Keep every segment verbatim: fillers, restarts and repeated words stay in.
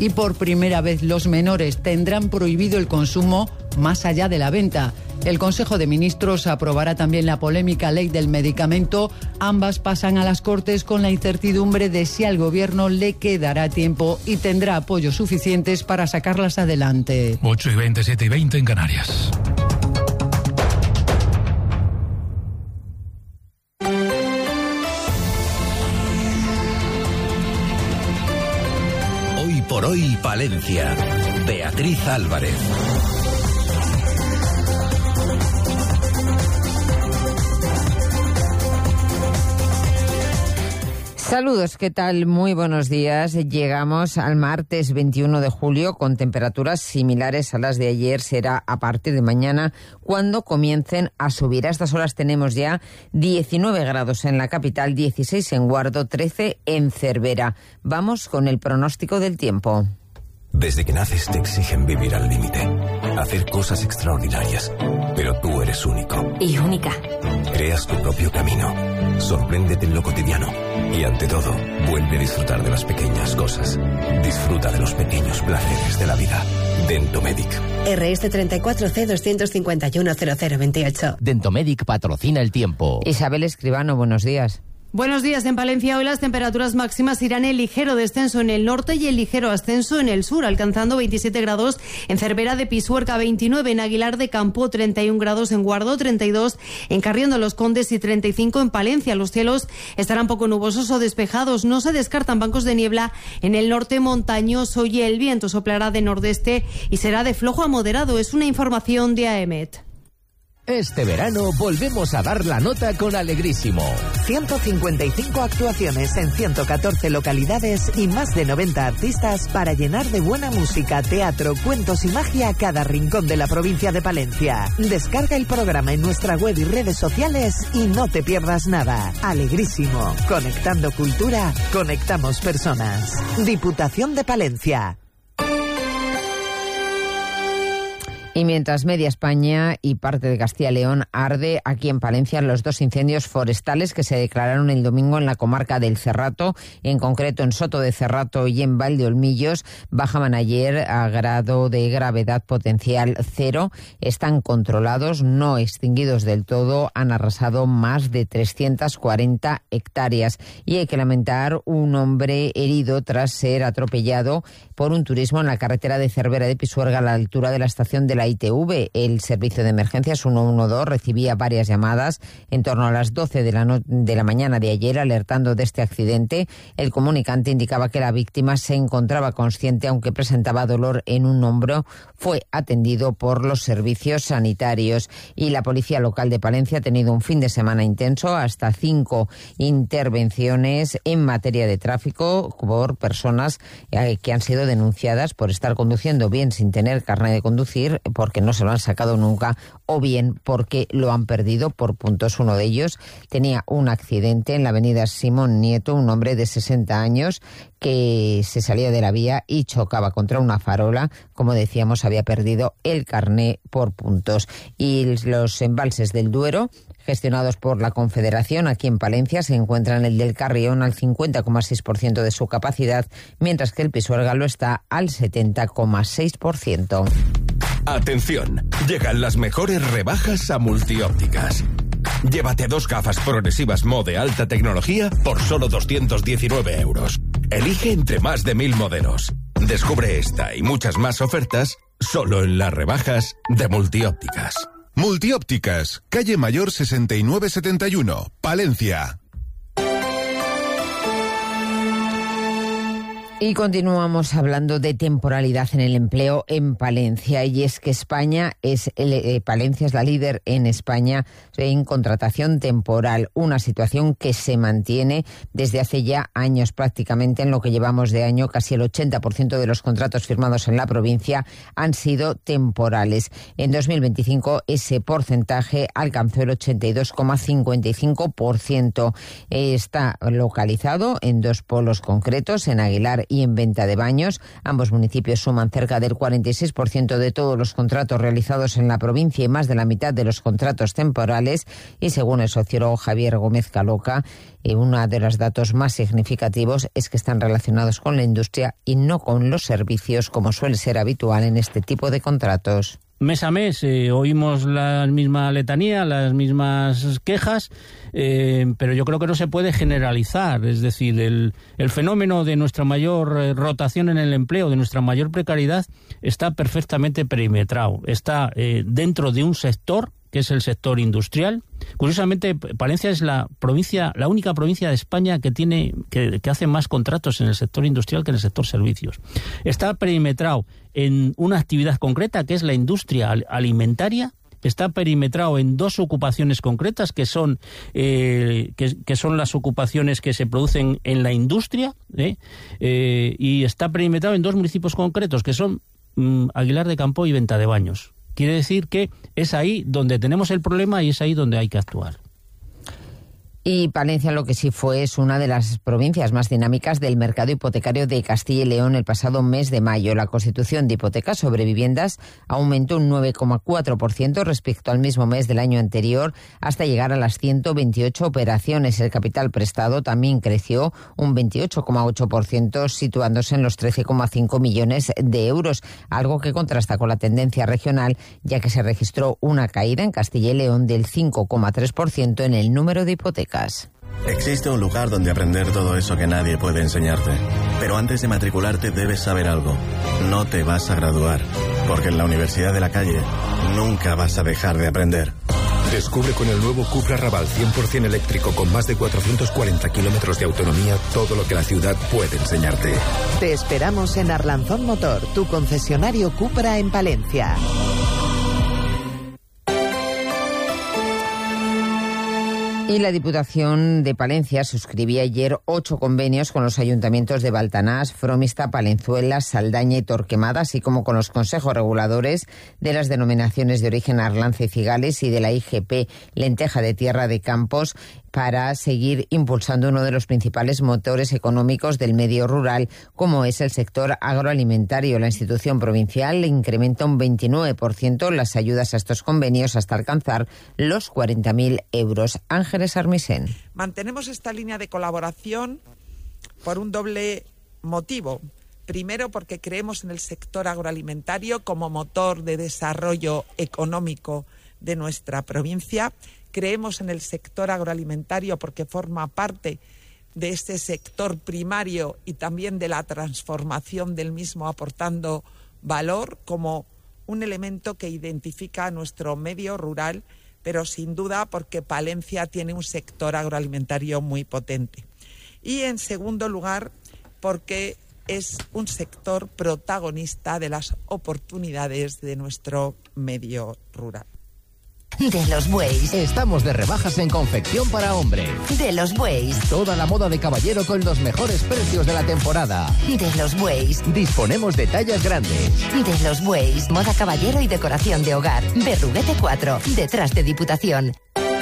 y por primera vez los menores tendrán prohibido el consumo más allá de la venta. El Consejo de Ministros aprobará también la polémica ley del medicamento. Ambas pasan a las Cortes con la incertidumbre de si al Gobierno le quedará tiempo y tendrá apoyos suficientes para sacarlas adelante. ocho y veinte, siete y veinte en Canarias. Hoy por hoy, Palencia. Beatriz Álvarez. Saludos, ¿qué tal? Muy buenos días. Llegamos al martes veintiuno de julio con temperaturas similares a las de ayer. Será a partir de mañana cuando comiencen a subir. A estas horas tenemos ya diecinueve grados en la capital, dieciséis en Guardo, trece en Cervera. Vamos con el pronóstico del tiempo. Desde que naces te exigen vivir al límite, hacer cosas extraordinarias, pero tú eres único. Y única. Creas tu propio camino, sorpréndete en lo cotidiano y ante todo, vuelve a disfrutar de las pequeñas cosas. Disfruta de los pequeños placeres de la vida. Dentomedic. R S treinta y cuatro C doscientos cincuenta y uno cero cero veintiocho. Dentomedic patrocina el tiempo. Isabel Escribano, buenos días. Buenos días. En Palencia hoy las temperaturas máximas irán en ligero descenso en el norte y en ligero ascenso en el sur, alcanzando veintisiete grados en Cervera de Pisuerga, veintinueve en Aguilar de Campo, treinta y un grados en Guardo, treinta y dos en Carrión de los Condes y treinta y cinco en Palencia. Los cielos estarán poco nubosos o despejados. No se descartan bancos de niebla en el norte montañoso y el viento soplará de nordeste y será de flojo a moderado. Es una información de AEMET. Este verano volvemos a dar la nota con Alegrísimo. ciento cincuenta y cinco actuaciones en ciento catorce localidades y más de noventa artistas para llenar de buena música, teatro, cuentos y magia cada rincón de la provincia de Palencia. Descarga el programa en nuestra web y redes sociales y no te pierdas nada. Alegrísimo. Conectando cultura, conectamos personas. Diputación de Palencia. Y mientras media España y parte de Castilla y León arde, aquí en Palencia los dos incendios forestales que se declararon el domingo en la comarca del Cerrato, en concreto en Soto de Cerrato y en Valdeolmillos, bajaban ayer a grado de gravedad potencial cero. Están controlados, no extinguidos del todo, han arrasado más de trescientas cuarenta hectáreas. Y hay que lamentar un hombre herido tras ser atropellado por un turismo en la carretera de Cervera de Pisuerga a la altura de la estación de la I T V. El servicio de emergencias ciento doce recibía varias llamadas en torno a las doce de la, no- de la mañana de ayer alertando de este accidente. El comunicante indicaba que la víctima se encontraba consciente aunque presentaba dolor en un hombro. Fue atendido por los servicios sanitarios y la policía local de Palencia ha tenido un fin de semana intenso, hasta cinco intervenciones en materia de tráfico por personas eh, que han sido denunciadas por estar conduciendo bien sin tener carnet de conducir, porque no se lo han sacado nunca, o bien porque lo han perdido por puntos. Uno de ellos tenía un accidente en la avenida Simón Nieto, un hombre de sesenta años que se salía de la vía y chocaba contra una farola. Como decíamos, había perdido el carné por puntos. Y los embalses del Duero, gestionados por la Confederación aquí en Palencia, se encuentran el del Carrión al cincuenta coma seis por ciento de su capacidad, mientras que el Pisuerga lo está al setenta coma seis por ciento. Atención, llegan las mejores rebajas a Multiópticas. Llévate dos gafas progresivas Mo de alta tecnología por solo doscientos diecinueve euros. Elige entre más de mil modelos. Descubre esta y muchas más ofertas solo en las rebajas de Multiópticas. Multiópticas, calle Mayor sesenta y nueve setenta y uno, Palencia. Y continuamos hablando de temporalidad en el empleo en Palencia, y es que España es eh, Palencia es la líder en España en contratación temporal, una situación que se mantiene desde hace ya años prácticamente. En lo que llevamos de año, casi el ochenta por ciento de los contratos firmados en la provincia han sido temporales. En dos mil veinticinco ese porcentaje alcanzó el ochenta y dos coma cincuenta y cinco por ciento. Está localizado en dos polos concretos, en Aguilar y en Venta de Baños. Ambos municipios suman cerca del cuarenta y seis por ciento de todos los contratos realizados en la provincia y más de la mitad de los contratos temporales. Y según el sociólogo Javier Gómez Caloca, eh, uno de los datos más significativos es que están relacionados con la industria y no con los servicios, como suele ser habitual en este tipo de contratos. Mes a mes eh, oímos la misma letanía, las mismas quejas, eh, pero yo creo que no se puede generalizar. Es decir, el, el fenómeno de nuestra mayor eh, rotación en el empleo, de nuestra mayor precariedad, está perfectamente perimetrado. Está eh, dentro de un sector, que es el sector industrial. Curiosamente, Palencia es la provincia, la única provincia de España que tiene, que, que hace más contratos en el sector industrial que en el sector servicios. Está perimetrado en una actividad concreta, que es la industria alimentaria. Está perimetrado en dos ocupaciones concretas, que son eh, que, que son las ocupaciones que se producen en la industria, ¿eh? Eh, y está perimetrado en dos municipios concretos, que son mm, Aguilar de Campo y Venta de Baños. Quiere decir que es ahí donde tenemos el problema y es ahí donde hay que actuar. Y Palencia lo que sí fue es una de las provincias más dinámicas del mercado hipotecario de Castilla y León el pasado mes de mayo. La constitución de hipotecas sobre viviendas aumentó un nueve coma cuatro por ciento respecto al mismo mes del año anterior, hasta llegar a las ciento veintiocho operaciones. El capital prestado también creció un veintiocho coma ocho por ciento, situándose en los trece coma cinco millones de euros, algo que contrasta con la tendencia regional, ya que se registró una caída en Castilla y León del cinco coma tres por ciento en el número de hipotecas. Existe un lugar donde aprender todo eso que nadie puede enseñarte. Pero antes de matricularte debes saber algo. No te vas a graduar, porque en la Universidad de la Calle nunca vas a dejar de aprender. Descubre con el nuevo Cupra Raval cien por ciento eléctrico con más de cuatrocientos cuarenta kilómetros de autonomía todo lo que la ciudad puede enseñarte. Te esperamos en Arlanzón Motor, tu concesionario Cupra en Palencia. Y la Diputación de Palencia suscribía ayer ocho convenios con los ayuntamientos de Baltanás, Fromista, Palenzuela, Saldaña y Torquemada, así como con los consejos reguladores de las denominaciones de origen Arlanza y Cigales y de la I G P Lenteja de Tierra de Campos, para seguir impulsando uno de los principales motores económicos del medio rural, como es el sector agroalimentario. La institución provincial incrementa un veintinueve por ciento las ayudas a estos convenios hasta alcanzar los cuarenta mil euros. Ángeles Armisen. Mantenemos esta línea de colaboración por un doble motivo. Primero, porque creemos en el sector agroalimentario como motor de desarrollo económico de nuestra provincia. Creemos en el sector agroalimentario porque forma parte de este sector primario y también de la transformación del mismo, aportando valor como un elemento que identifica a nuestro medio rural, pero sin duda porque Palencia tiene un sector agroalimentario muy potente. Y en segundo lugar, porque es un sector protagonista de las oportunidades de nuestro medio rural. De los Bueyes. Estamos de rebajas en confección para hombre. De los Bueyes. Toda la moda de caballero con los mejores precios de la temporada. De los Bueyes. Disponemos de tallas grandes. De los Bueyes. Moda caballero y decoración de hogar. Berruguete cuatro, detrás de Diputación.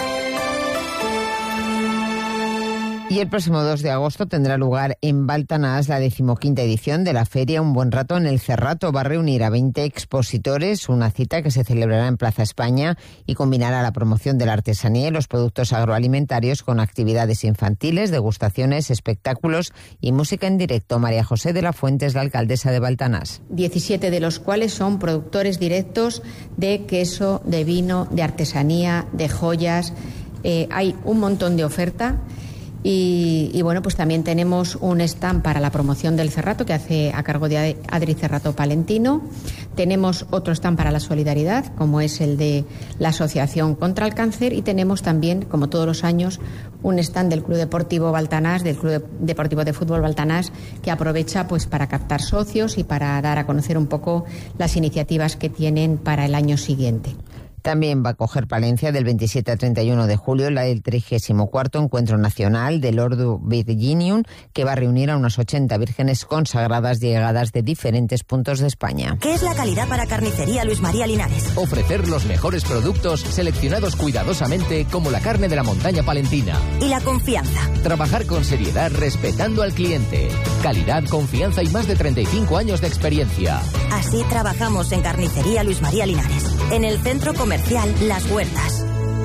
Y el próximo dos de agosto tendrá lugar en Baltanás la decimoquinta edición de la feria Un Buen Rato en el Cerrato. Va a reunir a veinte expositores, una cita que se celebrará en Plaza España y combinará la promoción de la artesanía y los productos agroalimentarios con actividades infantiles, degustaciones, espectáculos y música en directo. María José de la Fuente es la alcaldesa de Baltanás. diecisiete de los cuales son productores directos de queso, de vino, de artesanía, de joyas. Eh, hay un montón de oferta. Y, y bueno, pues también tenemos un stand para la promoción del Cerrato que hace a cargo de Adri Cerrato Palentino. Tenemos otro stand para la solidaridad, como es el de la Asociación contra el Cáncer, y tenemos también, como todos los años, un stand del Club Deportivo Baltanás, del Club Deportivo de Fútbol Baltanás, que aprovecha pues para captar socios y para dar a conocer un poco las iniciativas que tienen para el año siguiente. También va a coger Palencia del veintisiete a treinta y uno de julio el trigésimo cuarto Encuentro Nacional del Ordo Virginium, que va a reunir a unas ochenta vírgenes consagradas llegadas de diferentes puntos de España. ¿Qué es la calidad para Carnicería Luis María Linares? Ofrecer los mejores productos seleccionados cuidadosamente como la carne de la montaña palentina. ¿Y la confianza? Trabajar con seriedad respetando al cliente. Calidad, confianza y más de treinta y cinco años de experiencia. Así trabajamos en Carnicería Luis María Linares, en el centro comercial Las Huertas.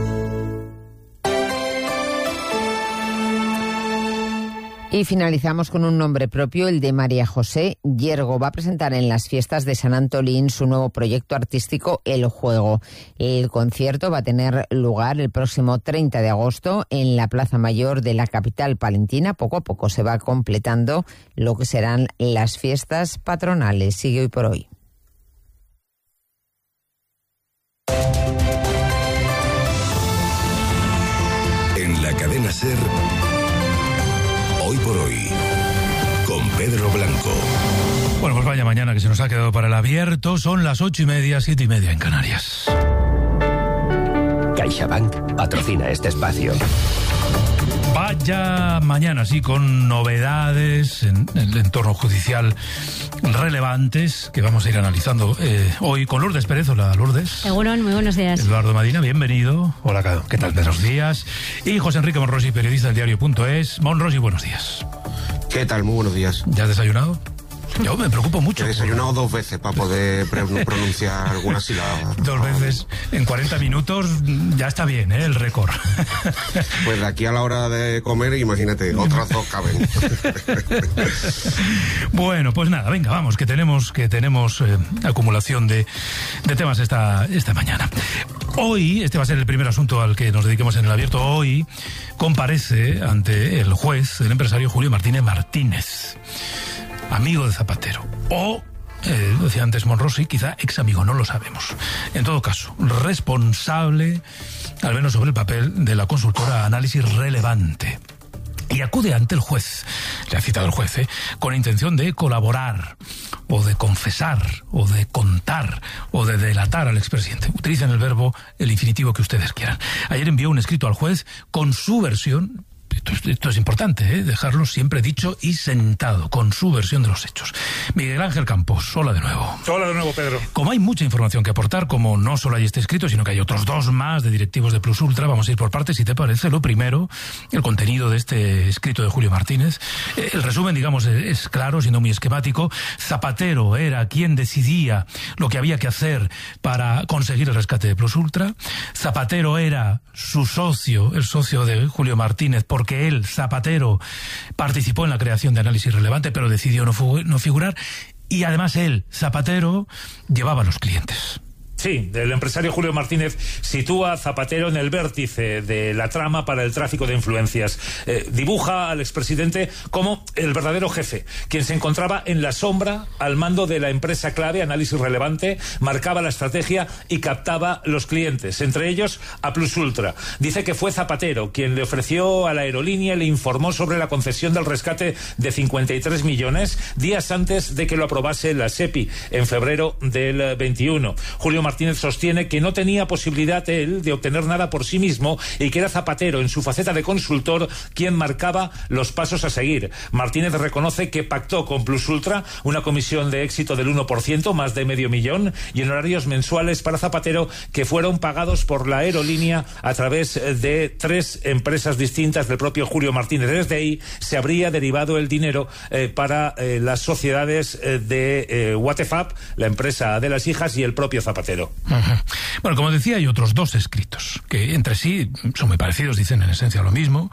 Y finalizamos con un nombre propio, el de María José Yergo. Va a presentar en las fiestas de San Antolín su nuevo proyecto artístico, El Juego. El concierto va a tener lugar el próximo treinta de agosto en la Plaza Mayor de la capital palentina. Poco a poco se va completando lo que serán las fiestas patronales. Sigue Hoy por Hoy. En la cadena SER, Hoy por Hoy, con Pedro Blanco. Bueno, pues vaya mañana que se nos ha quedado para el abierto. Son las ocho y media, siete y media en Canarias. CaixaBank patrocina este espacio. Vaya mañana, sí, con novedades en, en el entorno judicial relevantes que vamos a ir analizando eh, hoy con Lourdes Pérez. Hola, Lourdes. Egunon, muy buenos días. Eduardo Madina, bienvenido. Hola, ¿qué tal? Buenos días. Y José Enrique Monrosi, periodista del diario Punto Es. Monrosi, buenos días. ¿Qué tal? Muy buenos días. ¿Ya has desayunado? Yo me preocupo mucho. He desayunado dos veces para poder pronunciar alguna sílaba. Dos veces en cuarenta minutos ya está bien, ¿eh? El récord. Pues de aquí a la hora de comer, imagínate, otras dos caben. Bueno, pues nada, venga, vamos, que tenemos que tenemos eh, acumulación de, de temas esta, esta mañana. Hoy, este va a ser el primer asunto al que nos dediquemos en el abierto, hoy comparece ante el juez el empresario Julio Martínez Martínez, amigo de Zapatero, o, eh, decía antes Monrosi, quizá ex amigo, no lo sabemos. En todo caso, responsable, al menos sobre el papel, de la consultora Análisis Relevante. Y acude ante el juez, le ha citado el juez, ¿eh? con intención de colaborar, o de confesar, o de contar, o de delatar al expresidente. Utilicen el verbo, el infinitivo que ustedes quieran. Ayer envió un escrito al juez con su versión. Esto es, esto es importante, ¿eh? Dejarlo siempre dicho y sentado, con su versión de los hechos. Miguel Ángel Campos, hola de nuevo. Hola de nuevo, Pedro. Como hay mucha información que aportar, como no solo hay este escrito, sino que hay otros dos más de directivos de Plus Ultra, vamos a ir por partes, si te parece. Lo primero, el contenido de este escrito de Julio Martínez. El resumen, digamos, es claro, siendo muy esquemático. Zapatero era quien decidía lo que había que hacer para conseguir el rescate de Plus Ultra. Zapatero era su socio, el socio de Julio Martínez, por porque él, Zapatero, participó en la creación de Análisis Relevante, pero decidió no, no figurar, y además él, Zapatero, llevaba a los clientes. Sí, el empresario Julio Martínez sitúa a Zapatero en el vértice de la trama para el tráfico de influencias. Eh, dibuja al expresidente como el verdadero jefe, quien se encontraba en la sombra al mando de la empresa clave, Análisis Relevante, marcaba la estrategia y captaba los clientes, entre ellos a Plus Ultra. Dice que fue Zapatero quien le ofreció a la aerolínea y le informó sobre la concesión del rescate de cincuenta y tres millones días antes de que lo aprobase la SEPI en febrero del veintiuno. Julio Martínez sostiene que no tenía posibilidad él de obtener nada por sí mismo y que era Zapatero, en su faceta de consultor, quien marcaba los pasos a seguir. Martínez reconoce que pactó con Plus Ultra una comisión de éxito del uno por ciento, más de medio millón, y en horarios mensuales para Zapatero que fueron pagados por la aerolínea a través de tres empresas distintas del propio Julio Martínez. Desde ahí se habría derivado el dinero eh, para eh, las sociedades eh, de eh, Watefab, la empresa de las hijas, y el propio Zapatero. Uh-huh. Bueno, como decía, hay otros dos escritos que entre sí son muy parecidos, dicen en esencia lo mismo.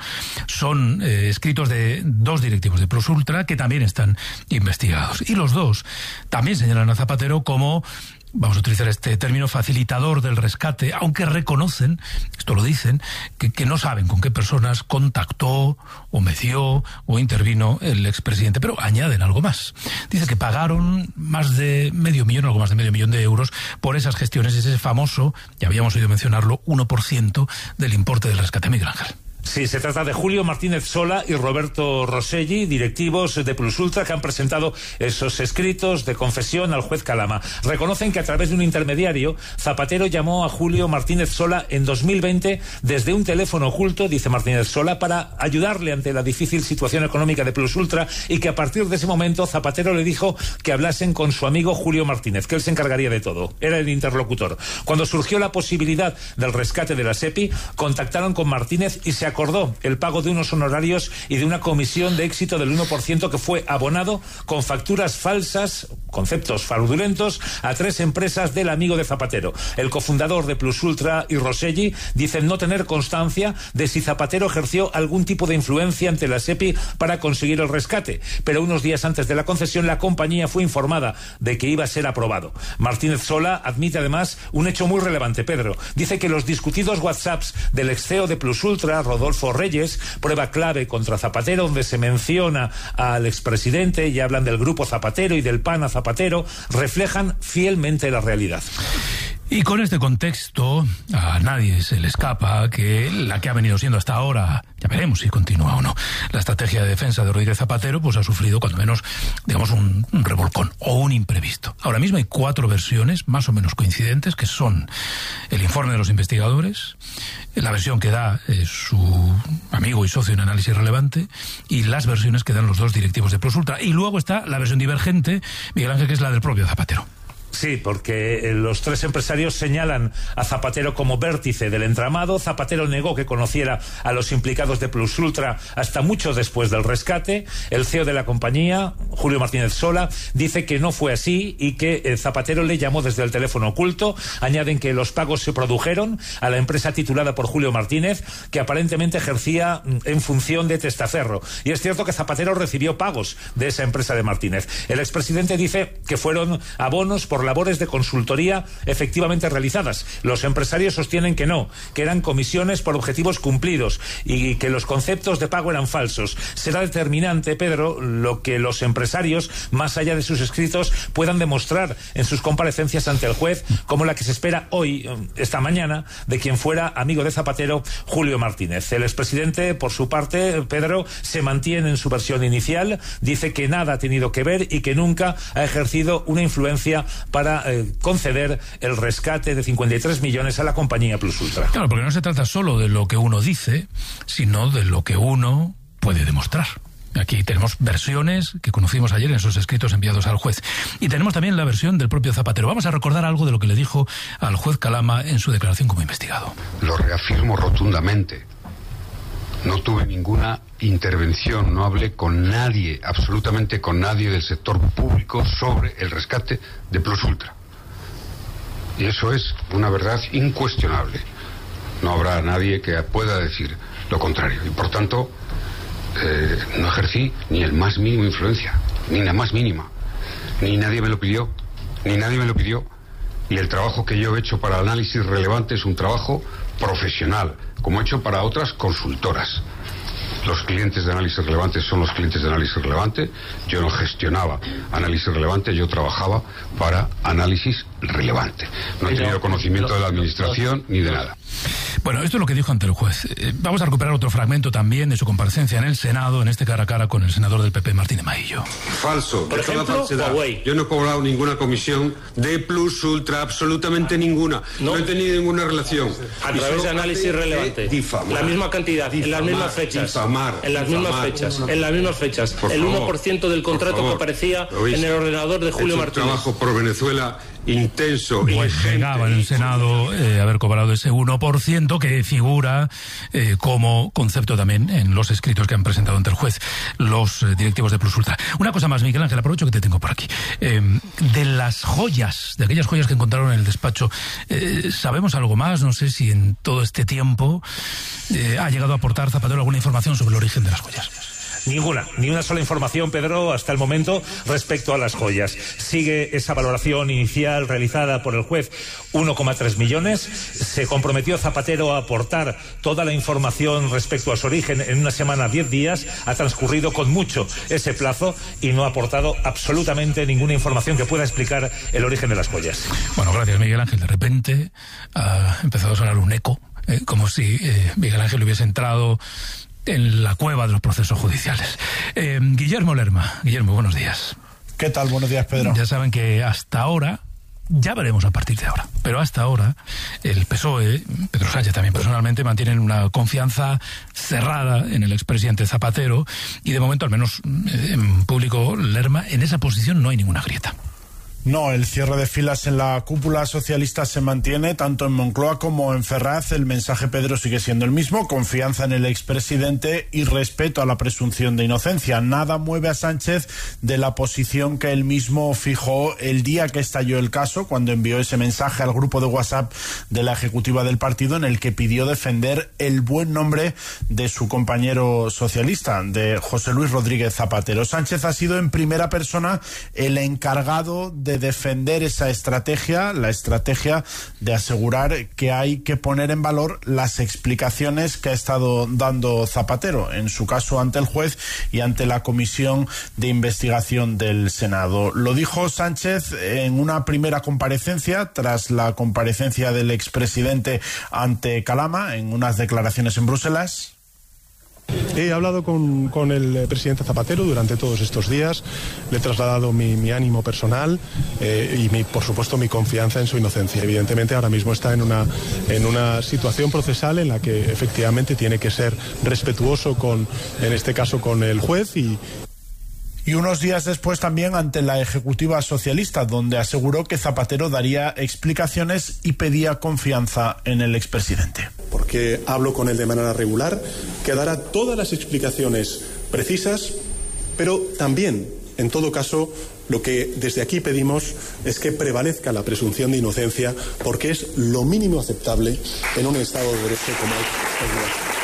Son eh, escritos de dos directivos de Plus Ultra que también están investigados. Y los dos también señalan a Zapatero como, vamos a utilizar este término, facilitador del rescate, aunque reconocen, esto lo dicen, que, que no saben con qué personas contactó o meció o intervino el expresidente, pero añaden algo más. Dice que pagaron más de medio millón, algo más de medio millón de euros por esas gestiones, ese famoso, ya habíamos oído mencionarlo, uno por ciento del importe del rescate. Miguel Ángel. Sí, se trata de Julio Martínez Sola y Roberto Rosselli, directivos de Plus Ultra, que han presentado esos escritos de confesión al juez Calama. Reconocen que a través de un intermediario, Zapatero llamó a Julio Martínez Sola en dos mil veinte desde un teléfono oculto, dice Martínez Sola, para ayudarle ante la difícil situación económica de Plus Ultra, y que a partir de ese momento Zapatero le dijo que hablasen con su amigo Julio Martínez, que él se encargaría de todo. Era el interlocutor. Cuando surgió la posibilidad del rescate de la SEPI, contactaron con Martínez y se acordó el pago de unos honorarios y de una comisión de éxito del uno por ciento que fue abonado con facturas falsas, conceptos fraudulentos, a tres empresas del amigo de Zapatero. El cofundador de Plus Ultra y Rosselli dicen no tener constancia de si Zapatero ejerció algún tipo de influencia ante la SEPI para conseguir el rescate, pero unos días antes de la concesión la compañía fue informada de que iba a ser aprobado. Martínez Sola admite además un hecho muy relevante, Pedro. Dice que los discutidos WhatsApps del ex C E O de Plus Ultra, Rodolfo Reyes, prueba clave contra Zapatero, donde se menciona al expresidente y hablan del grupo Zapatero y del PAN a Zapatero, reflejan fielmente la realidad. Y con este contexto, a nadie se le escapa que la que ha venido siendo hasta ahora, ya veremos si continúa o no, la estrategia de defensa de Rodríguez Zapatero, pues ha sufrido cuando menos, digamos, un, un revolcón o un imprevisto. Ahora mismo hay cuatro versiones más o menos coincidentes, que son el informe de los investigadores, la versión que da eh, su amigo y socio en Análisis Relevante, y las versiones que dan los dos directivos de Plus Ultra. Y luego está la versión divergente, Miguel Ángel, que es la del propio Zapatero. Sí, porque eh, los tres empresarios señalan a Zapatero como vértice del entramado. Zapatero negó que conociera a los implicados de Plus Ultra hasta mucho después del rescate. El C E O de la compañía, Julio Martínez Sola, dice que no fue así y que eh, Zapatero le llamó desde el teléfono oculto. Añaden que los pagos se produjeron a la empresa titulada por Julio Martínez, que aparentemente ejercía en función de testaferro. Y es cierto que Zapatero recibió pagos de esa empresa de Martínez. El expresidente dice que fueron abonos por labores de consultoría efectivamente realizadas. Los empresarios sostienen que no, que eran comisiones por objetivos cumplidos y que los conceptos de pago eran falsos. Será determinante, Pedro, lo que los empresarios, más allá de sus escritos, puedan demostrar en sus comparecencias ante el juez, como la que se espera hoy, esta mañana, de quien fuera amigo de Zapatero, Julio Martínez. El expresidente, por su parte, Pedro, se mantiene en su versión inicial, dice que nada ha tenido que ver y que nunca ha ejercido una influencia para eh, conceder el rescate de cincuenta y tres millones a la compañía Plus Ultra. Claro, porque no se trata solo de lo que uno dice, sino de lo que uno puede demostrar. Aquí tenemos versiones que conocimos ayer en esos escritos enviados al juez. Y tenemos también la versión del propio Zapatero. Vamos a recordar algo de lo que le dijo al juez Calama en su declaración como investigado. Lo reafirmo rotundamente. No tuve ninguna intervención, no hablé con nadie, absolutamente con nadie del sector público sobre el rescate de Plus Ultra. Y eso es una verdad incuestionable. No habrá nadie que pueda decir lo contrario. Y por tanto, eh, no ejercí ni el más mínimo influencia, ni la más mínima. Ni nadie me lo pidió, ni nadie me lo pidió. Y el trabajo que yo he hecho para Análisis Relevante es un trabajo profesional, como he hecho para otras consultoras. Los clientes de Análisis Relevante son los clientes de Análisis Relevante. Yo no gestionaba Análisis Relevante, yo trabajaba para Análisis Relevante. No he tenido conocimiento de la administración ni de nada. Bueno, esto es lo que dijo ante el juez. Eh, vamos a recuperar otro fragmento también de su comparecencia en el Senado, en este cara a cara con el senador del P P, Martín de Maillo. Falso. Por ejemplo, Huawei. Yo no he cobrado ninguna comisión de Plus Ultra, absolutamente ninguna. No, no he tenido ninguna relación. A través de Análisis Relevante. Difamar. La misma cantidad, Difamar, en las mismas fechas. Difamar, en las difamar, mismas fechas. Por en las mismas fechas. Por el favor, uno por ciento del contrato que aparecía en el ordenador de Julio Martínez. Un trabajo por Venezuela intenso. Pues negaba en el Senado eh, haber cobrado ese uno por ciento que figura eh, como concepto también en los escritos que han presentado ante el juez los eh, directivos de Plus Ultra. Una cosa más, Miguel Ángel, aprovecho que te tengo por aquí. Eh, de las joyas, de aquellas joyas que encontraron en el despacho, eh, ¿sabemos algo más? No sé si en todo este tiempo eh, ha llegado a aportar Zapatero alguna información sobre el origen de las joyas. Ninguna, ni una sola información, Pedro, hasta el momento respecto a las joyas. Sigue esa valoración inicial realizada por el juez, uno coma tres millones. Se comprometió Zapatero a aportar toda la información respecto a su origen en una semana, diez días. Ha transcurrido con mucho ese plazo y no ha aportado absolutamente ninguna información que pueda explicar el origen de las joyas. Bueno, gracias, Miguel Ángel. De repente ha empezado a sonar un eco eh, como si eh, Miguel Ángel hubiese entrado en la cueva de los procesos judiciales. Eh, Guillermo Lerma. Guillermo, buenos días. ¿Qué tal? Buenos días, Pedro. Ya saben que hasta ahora, ya veremos a partir de ahora, pero hasta ahora el P S O E, Pedro Sánchez también personalmente, mantienen una confianza cerrada en el expresidente Zapatero y de momento, al menos en público, Lerma, en esa posición no hay ninguna grieta. No, el cierre de filas en la cúpula socialista se mantiene tanto en Moncloa como en Ferraz. El mensaje, Pedro, sigue siendo el mismo: confianza en el expresidente y respeto a la presunción de inocencia. Nada mueve a Sánchez de la posición que él mismo fijó el día que estalló el caso, cuando envió ese mensaje al grupo de WhatsApp de la ejecutiva del partido en el que pidió defender el buen nombre de su compañero socialista, de José Luis Rodríguez Zapatero. Sánchez ha sido en primera persona el encargado de de defender esa estrategia, la estrategia de asegurar que hay que poner en valor las explicaciones que ha estado dando Zapatero, en su caso ante el juez y ante la Comisión de Investigación del Senado. Lo dijo Sánchez en una primera comparecencia, tras la comparecencia del expresidente ante Calama, en unas declaraciones en Bruselas. He hablado con, con el presidente Zapatero durante todos estos días, le he trasladado mi, mi ánimo personal eh, y mi, por supuesto mi confianza en su inocencia. Evidentemente ahora mismo está en una, en una situación procesal en la que efectivamente tiene que ser respetuoso con, en este caso, con el juez y... Y unos días después también ante la ejecutiva socialista, donde aseguró que Zapatero daría explicaciones y pedía confianza en el expresidente. Porque hablo con él de manera regular, que dará todas las explicaciones precisas, pero también, en todo caso, lo que desde aquí pedimos es que prevalezca la presunción de inocencia, porque es lo mínimo aceptable en un Estado de Derecho como el.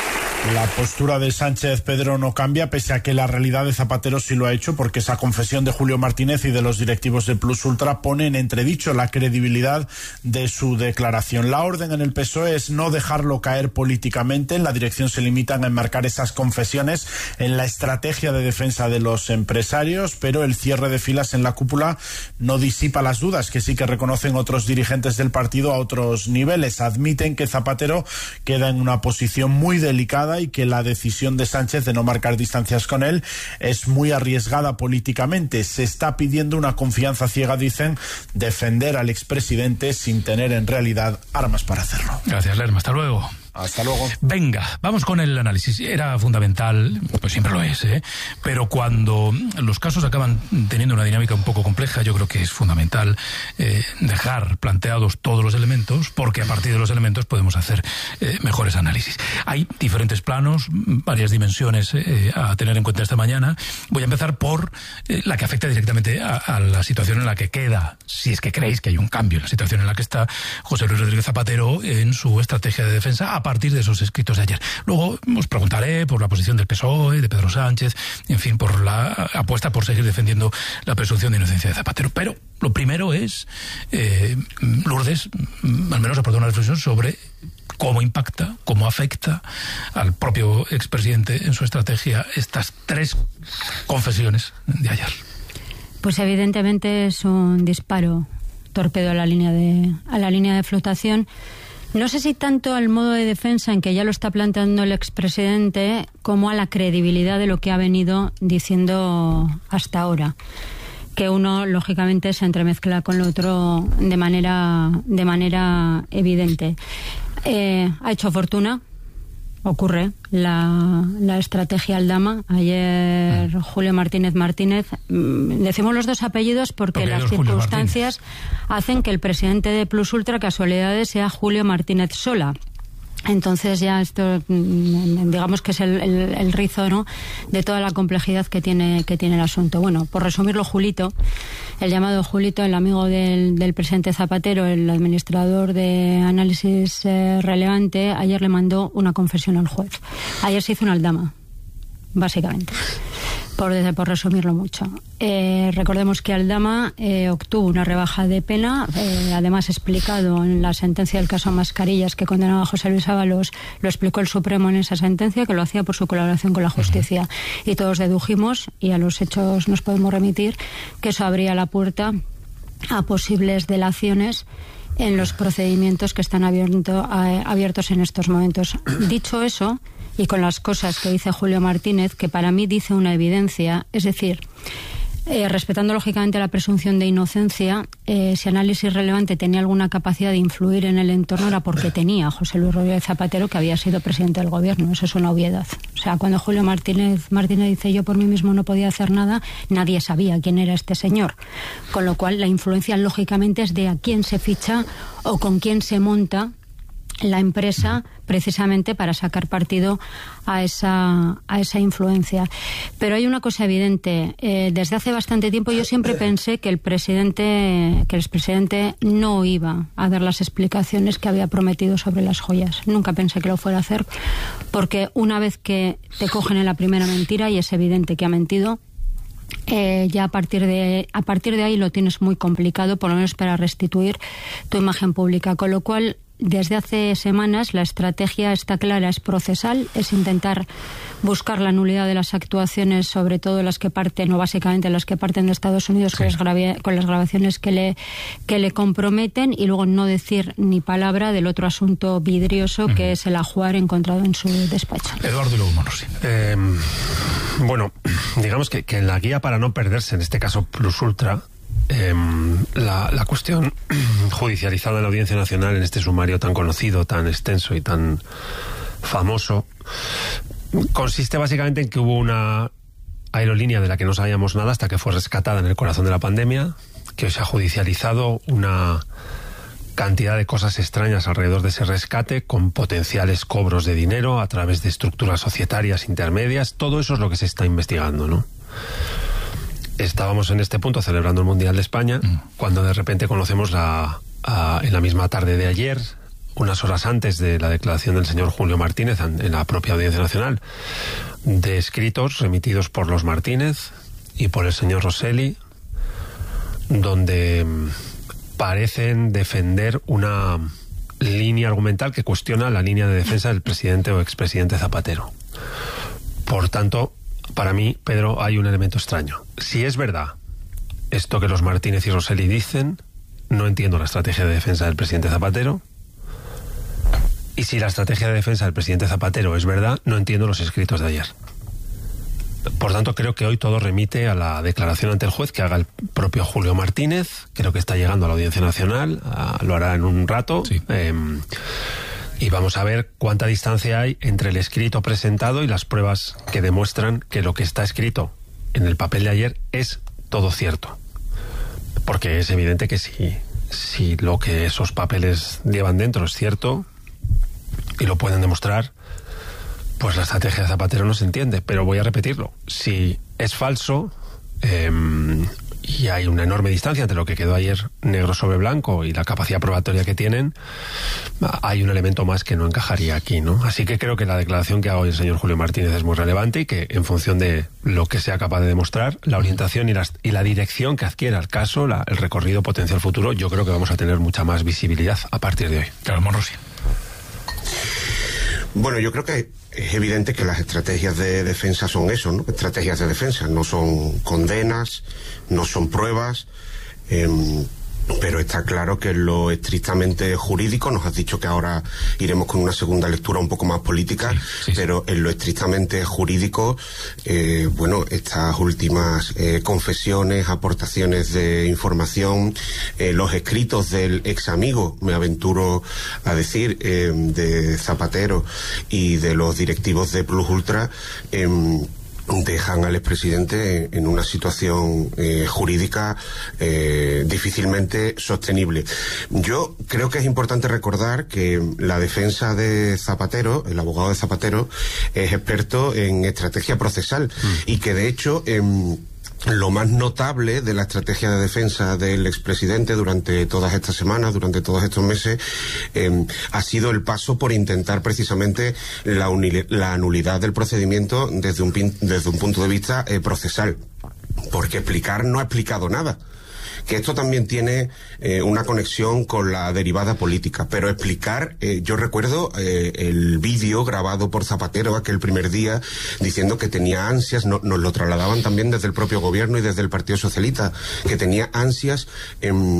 La postura de Sánchez, Pedro, no cambia, pese a que la realidad de Zapatero sí lo ha hecho, porque esa confesión de Julio Martínez y de los directivos de Plus Ultra pone en entredicho la credibilidad de su declaración. La orden en el P S O E es no dejarlo caer políticamente. En la dirección se limitan a enmarcar esas confesiones en la estrategia de defensa de los empresarios, pero el cierre de filas en la cúpula no disipa las dudas que sí que reconocen otros dirigentes del partido a otros niveles. Admiten que Zapatero queda en una posición muy delicada y que la decisión de Sánchez de no marcar distancias con él es muy arriesgada políticamente. Se está pidiendo una confianza ciega, dicen, defender al expresidente sin tener en realidad armas para hacerlo. Gracias, Lerma. Hasta luego. Hasta luego. Venga, vamos con el análisis. Era fundamental, pues siempre lo es, ¿eh? Pero cuando los casos acaban teniendo una dinámica un poco compleja, yo creo que es fundamental eh, dejar planteados todos los elementos, porque a partir de los elementos podemos hacer eh, mejores análisis. Hay diferentes planos, varias dimensiones eh, a tener en cuenta esta mañana. Voy a empezar por eh, la que afecta directamente a, a la situación en la que queda, si es que creéis que hay un cambio en la situación en la que está José Luis Rodríguez Zapatero en su estrategia de defensa a partir de esos escritos de ayer. Luego os preguntaré por la posición del P S O E, de Pedro Sánchez, en fin, por la apuesta por seguir defendiendo la presunción de inocencia de Zapatero. Pero lo primero es, eh, Lourdes, al menos aportar una reflexión sobre cómo impacta, cómo afecta al propio expresidente en su estrategia estas tres confesiones de ayer. Pues evidentemente es un disparo, torpedo a la línea de, a la línea de flotación. No sé si tanto al modo de defensa en que ya lo está planteando el expresidente, como a la credibilidad de lo que ha venido diciendo hasta ahora. Que uno, lógicamente, se entremezcla con lo otro de manera, de manera evidente. Eh, ha hecho fortuna. Ocurre la, la estrategia Aldama. Ayer Julio Martínez Martínez, decimos los dos apellidos porque las circunstancias hacen que el presidente de Plus Ultra, casualidades, sea Julio Martínez Sola. Entonces ya esto, digamos que es el, el, el rizo, ¿no?, de toda la complejidad que tiene que tiene el asunto. Bueno, por resumirlo, Julito, el llamado Julito, el amigo del, del presidente Zapatero, el administrador de análisis eh, relevante, ayer le mandó una confesión al juez. Ayer se hizo una aldama, básicamente. Por, por resumirlo mucho. Eh, recordemos que Aldama eh, obtuvo una rebaja de pena, eh, además explicado en la sentencia del caso Mascarillas que condenaba a José Luis Ábalos, lo explicó el Supremo en esa sentencia, que lo hacía por su colaboración con la justicia. Y todos dedujimos, y a los hechos nos podemos remitir, que eso abría la puerta a posibles delaciones en los procedimientos que están abierto, eh, abiertos en estos momentos. Dicho eso, y con las cosas que dice Julio Martínez, que para mí dice una evidencia, es decir, Eh, respetando lógicamente la presunción de inocencia, eh, si análisis relevante tenía alguna capacidad de influir en el entorno era porque tenía a José Luis Rodríguez Zapatero, que había sido presidente del gobierno. Eso es una obviedad. O sea, cuando Julio Martínez, Martínez dice yo por mí mismo no podía hacer nada, nadie sabía quién era este señor. Con lo cual la influencia lógicamente es de a quién se ficha o con quién se monta la empresa precisamente para sacar partido a esa, a esa influencia. Pero hay una cosa evidente. Eh, desde hace bastante tiempo yo siempre pensé que el presidente, que el expresidente no iba a dar las explicaciones que había prometido sobre las joyas. Nunca pensé que lo fuera a hacer, porque una vez que te cogen en la primera mentira, y es evidente que ha mentido, Eh, ya a partir de a partir de ahí lo tienes muy complicado, por lo menos para restituir tu imagen pública, con lo cual desde hace semanas la estrategia está clara, es procesal, es intentar buscar la nulidad de las actuaciones, sobre todo las que parten, o básicamente las que parten de Estados Unidos, sí, con, las gravi- con las grabaciones que le, que le comprometen, y luego no decir ni palabra del otro asunto vidrioso, uh-huh, que es el ajuar encontrado en su despacho. Eduardo y luego Monosi. Eh, bueno, digamos que, que en la guía para no perderse, en este caso Plus Ultra, Eh, la, la cuestión judicializada en la Audiencia Nacional, en este sumario tan conocido, tan extenso y tan famoso, consiste básicamente en que hubo una aerolínea de la que no sabíamos nada hasta que fue rescatada en el corazón de la pandemia, que hoy se ha judicializado una cantidad de cosas extrañas alrededor de ese rescate, con potenciales cobros de dinero a través de estructuras societarias intermedias. Todo eso es lo que se está investigando, ¿no? Estábamos en este punto celebrando el Mundial de España, mm. cuando de repente conocemos la, a, en la misma tarde de ayer, unas horas antes de la declaración del señor Julio Martínez en, en la propia Audiencia Nacional, de escritos remitidos por los Martínez y por el señor Rosselli, donde parecen defender una línea argumental que cuestiona la línea de defensa del presidente o expresidente Zapatero. Por tanto, para mí, Pedro, hay un elemento extraño. Si es verdad esto que los Martínez y Rosselli dicen, no entiendo la estrategia de defensa del presidente Zapatero. Y si la estrategia de defensa del presidente Zapatero es verdad, no entiendo los escritos de ayer. Por tanto, creo que hoy todo remite a la declaración ante el juez que haga el propio Julio Martínez. Creo que está llegando a la Audiencia Nacional, a, lo hará en un rato. Sí. Eh, Y vamos a ver cuánta distancia hay entre el escrito presentado y las pruebas que demuestran que lo que está escrito en el papel de ayer es todo cierto. Porque es evidente que si, si lo que esos papeles llevan dentro es cierto y lo pueden demostrar, pues la estrategia de Zapatero no se entiende. Pero voy a repetirlo. Si es falso, eh, y hay una enorme distancia entre lo que quedó ayer negro sobre blanco y la capacidad probatoria que tienen, hay un elemento más que no encajaría aquí, ¿no? Así que creo que la declaración que haga hoy el señor Julio Martínez es muy relevante y que, en función de lo que sea capaz de demostrar, la orientación y la, y la dirección que adquiera el caso, la, el recorrido potencial futuro, yo creo que vamos a tener mucha más visibilidad a partir de hoy. Claro, Monrosi. Bueno, yo creo que es evidente que las estrategias de defensa son eso, ¿no? Estrategias de defensa, no son condenas, no son pruebas, eh, pero está claro que en lo estrictamente jurídico, nos has dicho que ahora iremos con una segunda lectura un poco más política, sí, sí, pero en lo estrictamente jurídico, eh, bueno, estas últimas eh, confesiones, aportaciones de información, eh, los escritos del ex amigo, me aventuro a decir, eh, de Zapatero y de los directivos de Plus Ultra, eh, dejan al expresidente en una situación eh, jurídica eh, difícilmente sostenible. Yo creo que es importante recordar que la defensa de Zapatero, el abogado de Zapatero, es experto en estrategia procesal mm. y que de hecho eh, lo más notable de la estrategia de defensa del expresidente durante todas estas semanas, durante todos estos meses, eh, ha sido el paso por intentar precisamente la, uni- la nulidad del procedimiento desde un, pin- desde un punto de vista eh, procesal. Porque explicar no ha explicado nada. Que esto también tiene eh, una conexión con la derivada política, pero explicar, eh, yo recuerdo eh, el vídeo grabado por Zapatero aquel primer día diciendo que tenía ansias, no, nos lo trasladaban también desde el propio gobierno y desde el Partido Socialista, que tenía ansias en